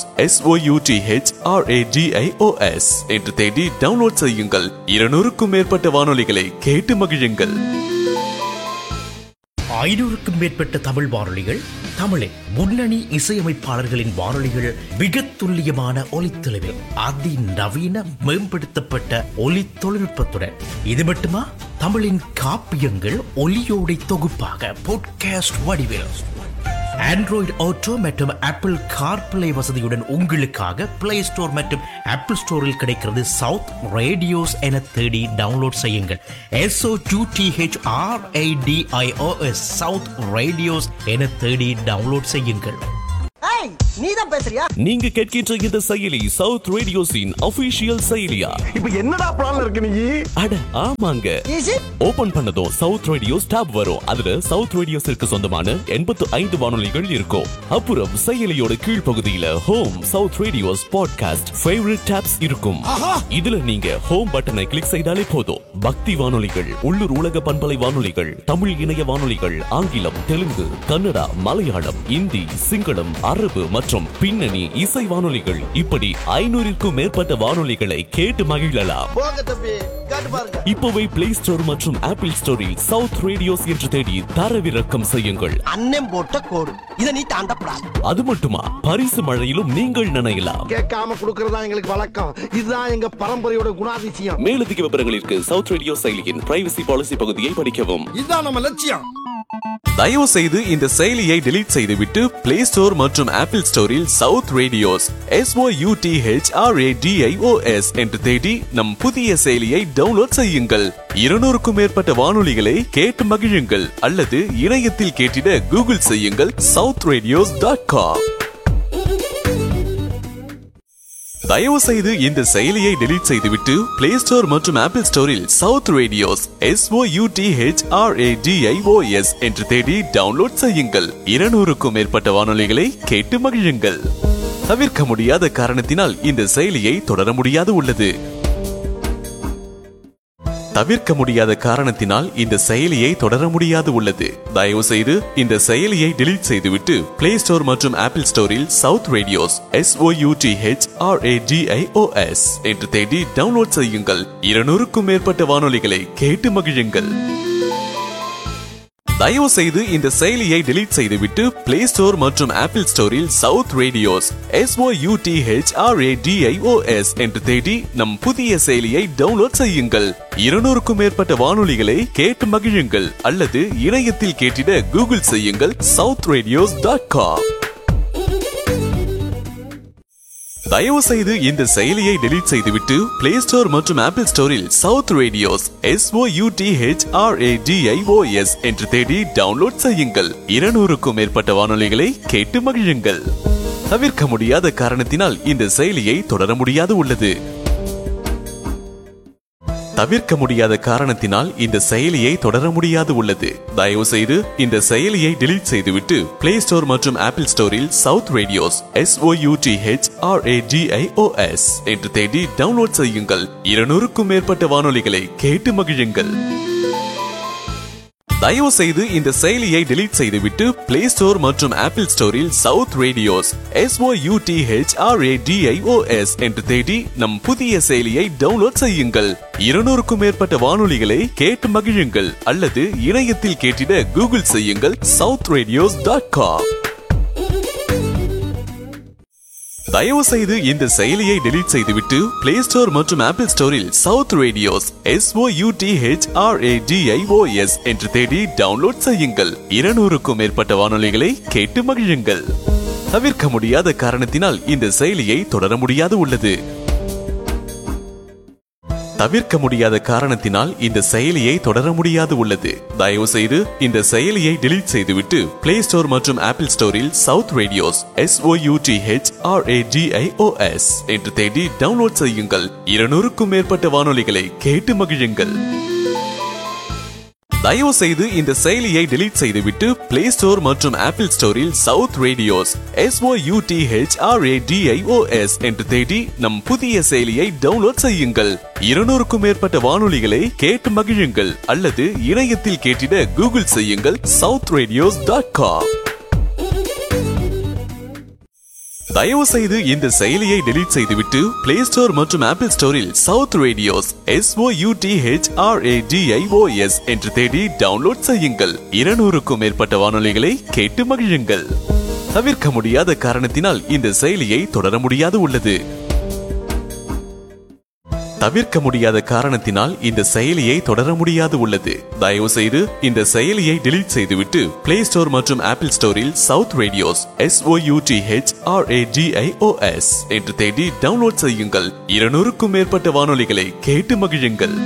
S2: SOUTHRADIOS என்று தேடி டவுன்லோட் செய்யுங்கள். 200க்கும் மேற்பட்ட வானொலிகளை கேட்டு மகிழுங்கள்.
S1: 500க்கும் மேற்பட்ட தமிழ் வானொலிகள், தமிழின் முன்னணி இசையமைப்பாளர்களின் வானொலிகள் மிக துல்லியமான ஒலித்தொலைவில் அதிநவீன மேம்படுத்தப்பட்ட ஒலி தொழில்நுட்பத்துடன் இது மட்டுமா தமிழின் காப்பியங்கள் ஒலியோடை தொகுப்பாக பாட்காஸ்ட் வடிவில் ஆண்ட்ராய்டு ஆட்டோ மற்றும் ஆப்பிள் கார்பிளே வசதியுடன் உங்களுக்காக பிளே ஸ்டோர் மற்றும் ஆப்பிள் ஸ்டோரில் கிடைக்கிறது சவுத் ரேடியோஸ் என தேடி டவுன்லோட் செய்யுங்கள். SOUTHRADIOS சவுத் ரேடியோஸ் என தேடி டவுன்லோட் செய்யுங்கள்.
S3: ஏய் நீ தான் பேசுறியா?
S5: நீங்க கேட்கின்ற இந்த செயலி சவுத் ரேடியோஸின் அபிஷியல் செயலியா?
S4: இப்ப என்னடா பிளான் இருக்கு நீ?
S5: அட ஆமாங்க.
S3: ஈஸி
S5: ஓபன் பண்ணதும் சவுத் ரேடியோஸ் tab வரும். அதுல சவுத் ரேடியோஸிற்கு சொந்தமான 85 வானொலிகள் இருக்கும். அப்புறம் செயலியோட கீழ்ப்பகுதியில home south radios podcast favourite tabs இருக்கும். இதுல நீங்க ஹோம் பட்டனை கிளிக் செய்தாலே போதும். பக்தி வானொலிகள், உள்ளூர் உலக பண்பலை வானொலிகள், தமிழ் இணைய வானொலிகள், ஆங்கிலம், தெலுங்கு, கன்னடா, மலையாளம், இந்தி, சிங்களம், அரபு மற்றும் பின்னணி இசை வானொலிகள் இப்படி 500க்கும் மேற்பட்ட வானொலிகளை கேட்டு மகிழலாம்.
S3: போங்க தம்பி காட்டு பாருங்க.
S5: இப்போவே பிளே ஸ்டோர் மற்றும் ஆப்பிள் ஸ்டோரில் சவுத் ரேடியோஸ் என்று தேடி தரவிறக்கம் செய்யுங்கள்.
S3: அண்ணன் போட்ட கோடு இதை நீ தாண்டப்படாது.
S5: அது மட்டுமா பரிசு மழையிலும் நீங்கள் நினையலாம்.
S4: கேட்காம குடுக்கறதா எங்களுக்கு வழக்கம். இதுதான் எங்க பரம்பரையோட குணாதிசயம்.
S5: மேலதிக விவரங்களிற்கு சவுத் ரேடியோ செயலியின் பிரைவசி பாலிசி பகுதியை படிக்கவும்.
S4: இதுதான் நம்ம லட்சியம்.
S2: தயவு செய்து இந்த செயலியை டெலீட் செய்துவிட்டு பிளே ஸ்டோர் மற்றும் ஆப்பிள் ஸ்டோரில் சவுத் ரேடியோஸ் SOUTHRADIOS என்று தேடி நம் புதிய செயலியை டவுன்லோட் செய்யுங்கள். 200க்கும் மேற்பட்ட வானொலிகளை கேட்டு மகிழுங்கள் அல்லது இணையத்தில் கேட்டிட கூகுள் செய்யுங்கள் southradios.com. தயவு செய்து இந்த செயலியை டெலீட் செய்துவிட்டு பிளே ஸ்டோர் மற்றும் ஆப்பிள் ஸ்டோரில் சவுத் ரேடியோஸ் SOUTHRADIOS என்று தேடி டவுன்லோட் செய்யுங்கள். 200க்கும் மேற்பட்ட வானொலிகளை கேட்டு மகிழுங்கள். தவிர்க்க முடியாத காரணத்தினால் இந்த செயலியை தொடர முடியாது உள்ளது. தவிர்க்க முடியாத காரணத்தினால் இந்த செயலியை தொடர முடியாது உள்ளது. தயவு செய்து இந்த செயலியை டெலீட் செய்துவிட்டு பிளே ஸ்டோர் மற்றும் ஆப்பிள் ஸ்டோரில் சவுத் ரேடியோஸ் SOUTHRADIOS என்று தேடி டவுன்லோட் செய்யுங்கள். 200க்கும் மேற்பட்ட வானொலிகளை கேட்டு மகிழுங்கள். தயவு செய்து இந்த செயலியை டெலீட் செய்துவிட்டு பிளே ஸ்டோர் மற்றும் ஆப்பிள் ஸ்டோரில் சவுத் ரேடியோஸ் SOUTHRADIOS என்று தேடி நம் புதிய செயலியை டவுன்லோட் செய்யுங்கள். 200க்கும் மேற்பட்ட வானொலிகளை கேட்டு மகிழுங்கள் அல்லது இணையத்தில் கேட்டிட கூகுள் செய்யுங்கள் southradios.com. தயவு செய்து இந்த செயலியை டெலீட் செய்துவிட்டு பிளே ஸ்டோர் மற்றும் ஆப்பிள் ஸ்டோரில் சவுத் ரேடியோஸ் SOUTHRADIOS என்று தேடி டவுன்லோட் செய்யுங்கள். 200க்கும் மேற்பட்ட வானொலிகளை கேட்டு மகிழுங்கள். தவிர்க்க முடியாத காரணத்தினால் இந்த செயலியை தொடர முடியாது உள்ளது. தவிர்க்க முடியாத காரணத்தினால் இந்த செயலியை தொடர முடியாது உள்ளது. தயவு செய்து இந்த செயலியை டெலீட் செய்துவிட்டு பிளே ஸ்டோர் மற்றும் ஆப்பிள் ஸ்டோரில் சவுத் ரேடியோஸ் SOUTHRADIOS என்று தேடி டவுன்லோட் செய்யுங்கள். 200க்கும் மேற்பட்ட வானொலிகளை கேட்டு மகிழுங்கள். தயவு செய்து இந்த செயலியை டெலீட் செய்துவிட்டு பிளே ஸ்டோர் மற்றும் ஆப்பிள் ஸ்டோரில் சவுத் ரேடியோஸ் SOUTHRADIOS என்று தேடி நம் புதிய செயலியை டவுன்லோட் செய்யுங்கள். 200க்கும் மேற்பட்ட வானொலிகளை கேட்டு மகிழுங்கள் அல்லது இணையத்தில் கேட்டிட கூகுள் செய்யுங்கள் southradios.com. தயவு செய்து இந்த செயலியை டெலீட் செய்துவிட்டு பிளே ஸ்டோர் மற்றும் ஆப்பிள் ஸ்டோரில் சவுத் ரேடியோஸ் SOUTHRADIOS என்று தேடி டவுன்லோட் செய்யுங்கள். 200க்கும் மேற்பட்ட வானொலிகளை கேட்டு மகிழுங்கள். தவிர்க்க முடியாத காரணத்தினால் இந்த செயலியை தொடர முடியாது உள்ளது. தவிர்க்க முடியாத காரணத்தினால் இந்த செயலியை தொடர முடியாது உள்ளது. தயவு செய்து இந்த செயலியை டெலீட் செய்துவிட்டு பிளே ஸ்டோர் மற்றும் ஆப்பிள் ஸ்டோரில் சவுத் ரேடியோஸ் SOUTHRADIOS என்று தேடி டவுன்லோட் செய்யுங்கள். 200க்கும் மேற்பட்ட வானொலிகளை கேட்டு மகிழுங்கள். தயவு செய்து இந்த செயலியை டெலீட் செய்துவிட்டு பிளே ஸ்டோர் மற்றும் ஆப்பிள் ஸ்டோரில் சவுத் ரேடியோஸ் SOUTHRADIOS என்று தேடி நம் புதிய செயலியை டவுன்லோட் செய்யுங்கள். 200க்கும் மேற்பட்ட வானொலிகளை கேட்டு மகிழுங்கள் அல்லது இணையத்தில் கேட்டிட கூகுள் செய்யுங்கள் southradios.com. தயவு செய்து இந்த செயலியை டெலீட் செய்துவிட்டு பிளே ஸ்டோர் மற்றும் ஆப்பிள் ஸ்டோரில் சவுத் ரேடியோஸ் SOUTHRADIOS என்று தேடி டவுன்லோட் செய்யுங்கள். 200க்கும் மேற்பட்ட வானொலிகளை கேட்டு மகிழுங்கள். தவிர்க்க முடியாத காரணத்தினால் இந்த செயலியை தொடர முடியாது உள்ளது. தவிர்க்க முடியாத காரணத்தினால் இந்த செயலியை தொடர முடியாது உள்ளது. தயவு செய்து இந்த செயலியை டெலீட் செய்துவிட்டு பிளே ஸ்டோர் மற்றும் ஆப்பிள் ஸ்டோரில் சவுத் ரேடியோஸ் SOUTHRADIOS என்று தேடி டவுன்லோட் செய்யுங்கள். 200க்கும் மேற்பட்ட வானொலிகளை கேட்டு மகிழுங்கள்.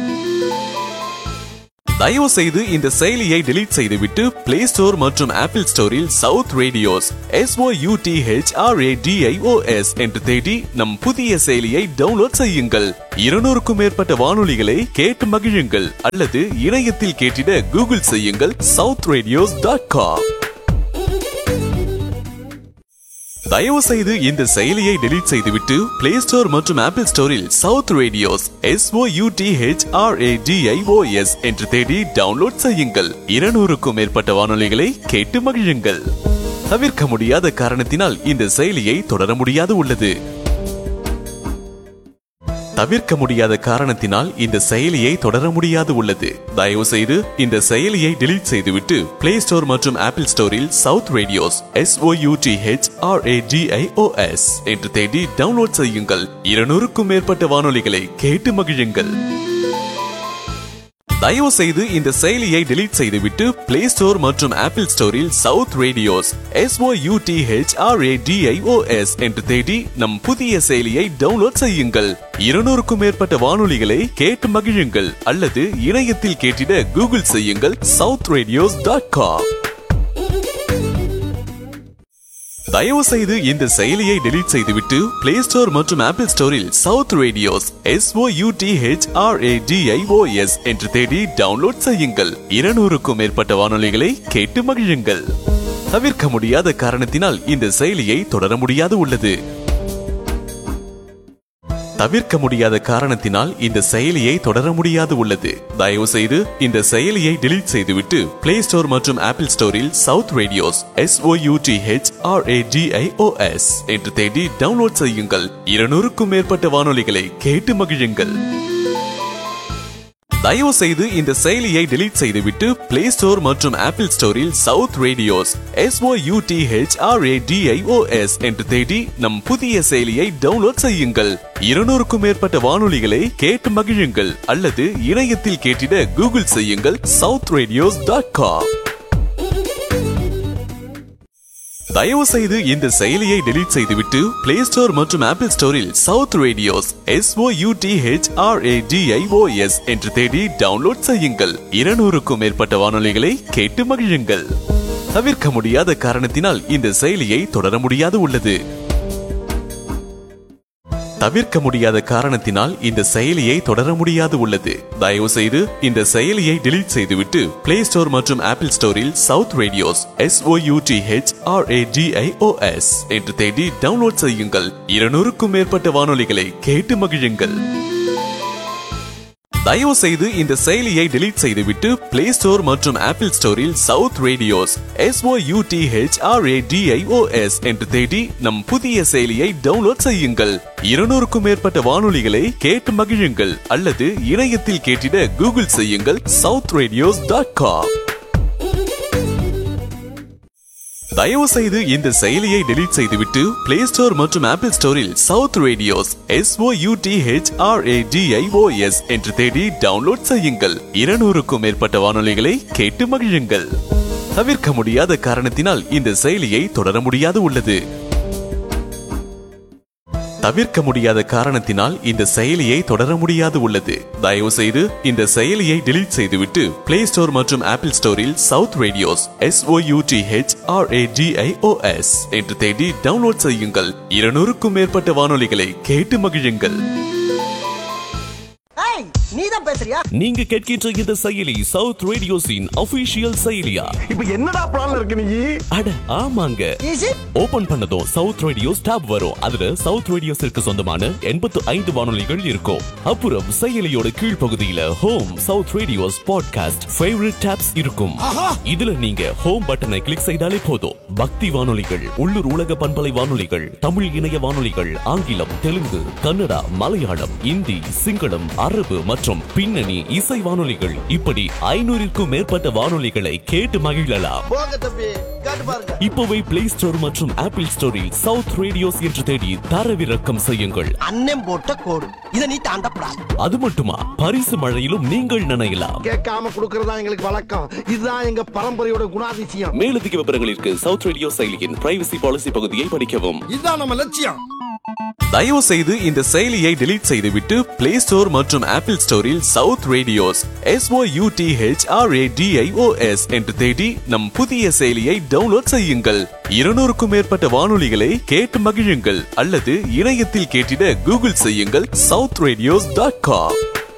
S2: தயவு செய்து இந்த செயலியை டெலீட் செய்துவிட்டு பிளே ஸ்டோர் மற்றும் ஆப்பிள் ஸ்டோரில் சவுத் ரேடியோஸ் SOUTHRADIOS என்று தேடி நம் புதிய செயலியை டவுன்லோட் செய்யுங்கள். 200க்கும் மேற்பட்ட வானொலிகளை கேட்டு மகிழுங்கள். அல்லது இணையத்தில் கேட்டிட கூகுள் செய்யுங்கள் southradios.com. தயவு செய்து இந்த செயலியை டெலீட் செய்துவிட்டு பிளே ஸ்டோர் மற்றும் ஆப்பிள் ஸ்டோரில் சவுத் ரேடியோஸ் SOUTHRADIOS என்று தேடி டவுன்லோட் செய்யுங்கள். 200க்கும் மேற்பட்ட வானொலிகளை கேட்டு மகிழுங்கள். தவிர்க்க முடியாத காரணத்தினால் இந்த செயலியை தொடர முடியாது உள்ளது. தவிர்க்க முடியாத காரணத்தினால் இந்த செயலியை தொடர முடியாது உள்ளது. தயவு செய்து இந்த செயலியை டெலீட் செய்துவிட்டு பிளே ஸ்டோர் மற்றும் ஆப்பிள் ஸ்டோரில் சவுத் ரேடியோஸ் SOUTHRADIOS என்று தேடி டவுன்லோட் செய்யுங்கள். 200க்கும் மேற்பட்ட வானொலிகளை கேட்டு மகிழுங்கள். தயவு செய்து இந்த செயலியை டெலீட் செய்துவிட்டு பிளே ஸ்டோர் மற்றும் ஆப்பிள் ஸ்டோரில் சவுத் ரேடியோஸ் SOUTHRADIOS என்று தேடி நம் புதிய செயலியை டவுன்லோட் செய்யுங்கள். 200க்கும் மேற்பட்ட வானொலிகளை கேட்டு மகிழுங்கள். அல்லது இணையத்தில் கேட்டிட கூகுள் செய்யுங்கள் southradios.com. தயவு செய்து இந்த செயலியை டெலீட் செய்துவிட்டு பிளே ஸ்டோர் மற்றும் ஆப்பிள் ஸ்டோரில் சவுத் ரேடியோஸ் SOUTHRADIOS என்று தேடி டவுன்லோட் செய்யுங்கள். 200க்கும் மேற்பட்ட வானொலிகளை கேட்டு மகிழுங்கள். தவிர்க்க முடியாத காரணத்தினால் இந்த செயலியை தொடர முடியாது உள்ளது. தவிர்க்க முடியாத காரணத்தினால் இந்த செயலியை தொடர முடியாது உள்ளது. தயவு செய்து இந்த செயலியை டெலீட் செய்துவிட்டு பிளே ஸ்டோர் மற்றும் ஆப்பிள் ஸ்டோரில் சவுத் ரேடியோஸ் SOUTHRADIOS என்று தேடி டவுன்லோட் செய்யுங்கள். 200க்கும் மேற்பட்ட வானொலிகளை கேட்டு மகிழுங்கள். தயவு செய்து இந்த செயலியை டெலீட் செய்துவிட்டு பிளே ஸ்டோர் மற்றும் ஆப்பிள் ஸ்டோரில் சவுத் ரேடியோஸ் SOUTHRADIOS என்று தேடி நம் புதிய செயலியை டவுன்லோட் செய்யுங்கள். 200க்கும் மேற்பட்ட வானொலிகளை கேட்டு மகிழுங்கள். அல்லது இணையத்தில் கேட்டிட கூகுள் செய்யுங்கள் southradios.com. தயவு செய்து இந்த செயலியை டெலீட் செய்துவிட்டு பிளே ஸ்டோர் மற்றும் ஆப்பிள் ஸ்டோரில் சவுத் ரேடியோஸ் SOUTHRADIOS என்று தேடி டவுன்லோட் செய்யுங்கள். 200க்கும் மேற்பட்ட வானொலிகளை கேட்டு மகிழுங்கள். தவிர்க்க முடியாத காரணத்தினால் இந்த செயலியை தொடர முடியாது உள்ளது. தவிர்க்க முடியாத காரணத்தினால் இந்த செயலியை தொடர முடியாது உள்ளது. தயவு செய்து இந்த செயலியை டெலீட் செய்துவிட்டு பிளே ஸ்டோர் மற்றும் ஆப்பிள் ஸ்டோரில் சவுத் ரேடியோஸ் SOUTHRADIOS என்று தேடி டவுன்லோட் செய்யுங்கள். 200க்கும் மேற்பட்ட வானொலிகளை கேட்டு மகிழுங்கள். தயவு செய்து இந்த செயலியை டெலீட் செய்துவிட்டு பிளே ஸ்டோர் மற்றும் ஆப்பிள் ஸ்டோரில் சவுத் ரேடியோஸ் SOUTHRADIOS என்று தேடி நம் புதிய செயலியை டவுன்லோட் செய்யுங்கள். 200க்கும் மேற்பட்ட வானொலிகளை கேட்டு மகிழுங்கள். அல்லது இணையத்தில் கேட்டிட கூகுள் செய்யுங்கள் southradios.com. தயவு செய்து இந்த செயலியை டெலீட் செய்துவிட்டு பிளே ஸ்டோர் மற்றும் ஆப்பிள் ஸ்டோரில் சவுத் ரேடியோஸ் SOUTHRADIOS என்று தேடி டவுன்லோட் செய்யுங்கள். 200க்கும் மேற்பட்ட வானொலிகளை கேட்டு மகிழுங்கள். தவிர்க்க முடியாத காரணத்தினால் இந்த செயலியை தொடர முடியாது உள்ளது. தவிர்க்க முடியாத காரணத்தினால் இந்த செயலியை தொடர முடியாது உள்ளது. தயவு செய்து இந்த செயலியை டெலீட் செய்துவிட்டு பிளே ஸ்டோர் மற்றும் ஆப்பிள் ஸ்டோரில் சவுத் ரேடியோஸ் SOUTHRADIOS என்று தேடி டவுன்லோட் செய்யுங்கள். 200க்கும் மேற்பட்ட வானொலிகளை கேட்டு மகிழுங்கள்.
S3: ஏய் நீ தான் பேசுறியா?
S5: நீங்க கேட்கின்ற இந்த செயலி சவுத் ரேடியோஸின் அபிஷியல் செயலியா?
S4: இப்ப என்னடா பிளான் இருக்கு நீ?
S5: அட ஆமாங்க.
S3: ஈஸி.
S5: ஓபன் பண்ணதும் சவுத் ரேடியோஸ் tab வரும். அதுல சவுத் ரேடியோஸிற்கு சொந்தமான 85 வானொலிகள் இருக்கும். அப்புறம் செயலியோட கீழ்ப்பகுதியில home south radios podcast favourite tabs இருக்கும். இதுல நீங்க ஹோம் பட்டனை கிளிக் செய்தாலே போதும். பக்தி வானொலிகள், உள்ளூர் உலக பண்பலை வானொலிகள், தமிழ் இணைய வானொலிகள், ஆங்கிலம், தெலுங்கு, கன்னடா, மலையாளம், இந்தி, சிங்களம், அரபு மற்றும் பின்னணி இசை வானொலிகள் இப்படி 500ற்கும் மேற்பட்ட வானொலிகளை கேட்டு மகிழலாம்.
S3: போங்க தம்பி, காட்டு பாருங்க.
S5: இப்போவே பிளே ஸ்டோர் மற்றும் ஆப்பிள் ஸ்டோரில் சவுத் ரேடியோஸ் என்று தேடி தரவிறக்கம் செய்யுங்கள்.
S3: அண்ணன் போட்ட கோடு. இதை நீ தாண்டப்படாது.
S5: அது மட்டுமா, பரிசு மழையிலும் நீங்கள் நினையலாம்.
S4: கேட்காம குடுக்கறதா எங்களுக்கு வழக்கம். இதுதான் எங்க பரம்பரையோட குணாதிசயம்.
S5: மேலதிக விவரங்களிற்கு சவுத் ரேடியோ செயலியின் பிரைவசி பாலிசி பகுதியை படிக்கவும்.
S4: இதுதான் நம்ம லட்சியம்.
S2: தயவு செய்து இந்த செயலியை டெலீட் செய்துவிட்டு பிளே ஸ்டோர் மற்றும் ஆப்பிள் ஸ்டோரில் சவுத் ரேடியோஸ் SOUTHRADIOS என்று தேடி நம் புதிய செயலியை டவுன்லோட் செய்யுங்கள். 200க்கும் மேற்பட்ட வானொலிகளை கேட்டு மகிழுங்கள். அல்லது இணையத்தில் கேட்டிட கூகுள் செய்யுங்கள் southradios.com.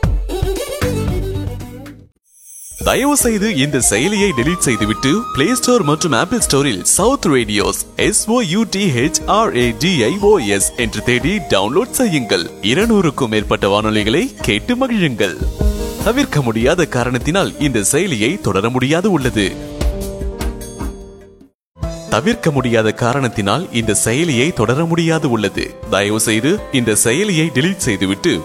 S2: தயவு செய்து இந்த செயலியை டெலீட் செய்துவிட்டு பிளே ஸ்டோர் மற்றும் ஆப்பிள் ஸ்டோரில் சவுத் ரேடியோஸ் SOUTHRADIOS என்று தேடி டவுன்லோட் செய்யுங்கள். 200க்கும் மேற்பட்ட வானொலிகளை கேட்டு மகிழுங்கள். தவிர்க்க முடியாத காரணத்தினால் இந்த செயலியை தொடர முடியாது உள்ளது. தயவு செய்து இந்த செயலியை டெலீட் செய்துவிட்டு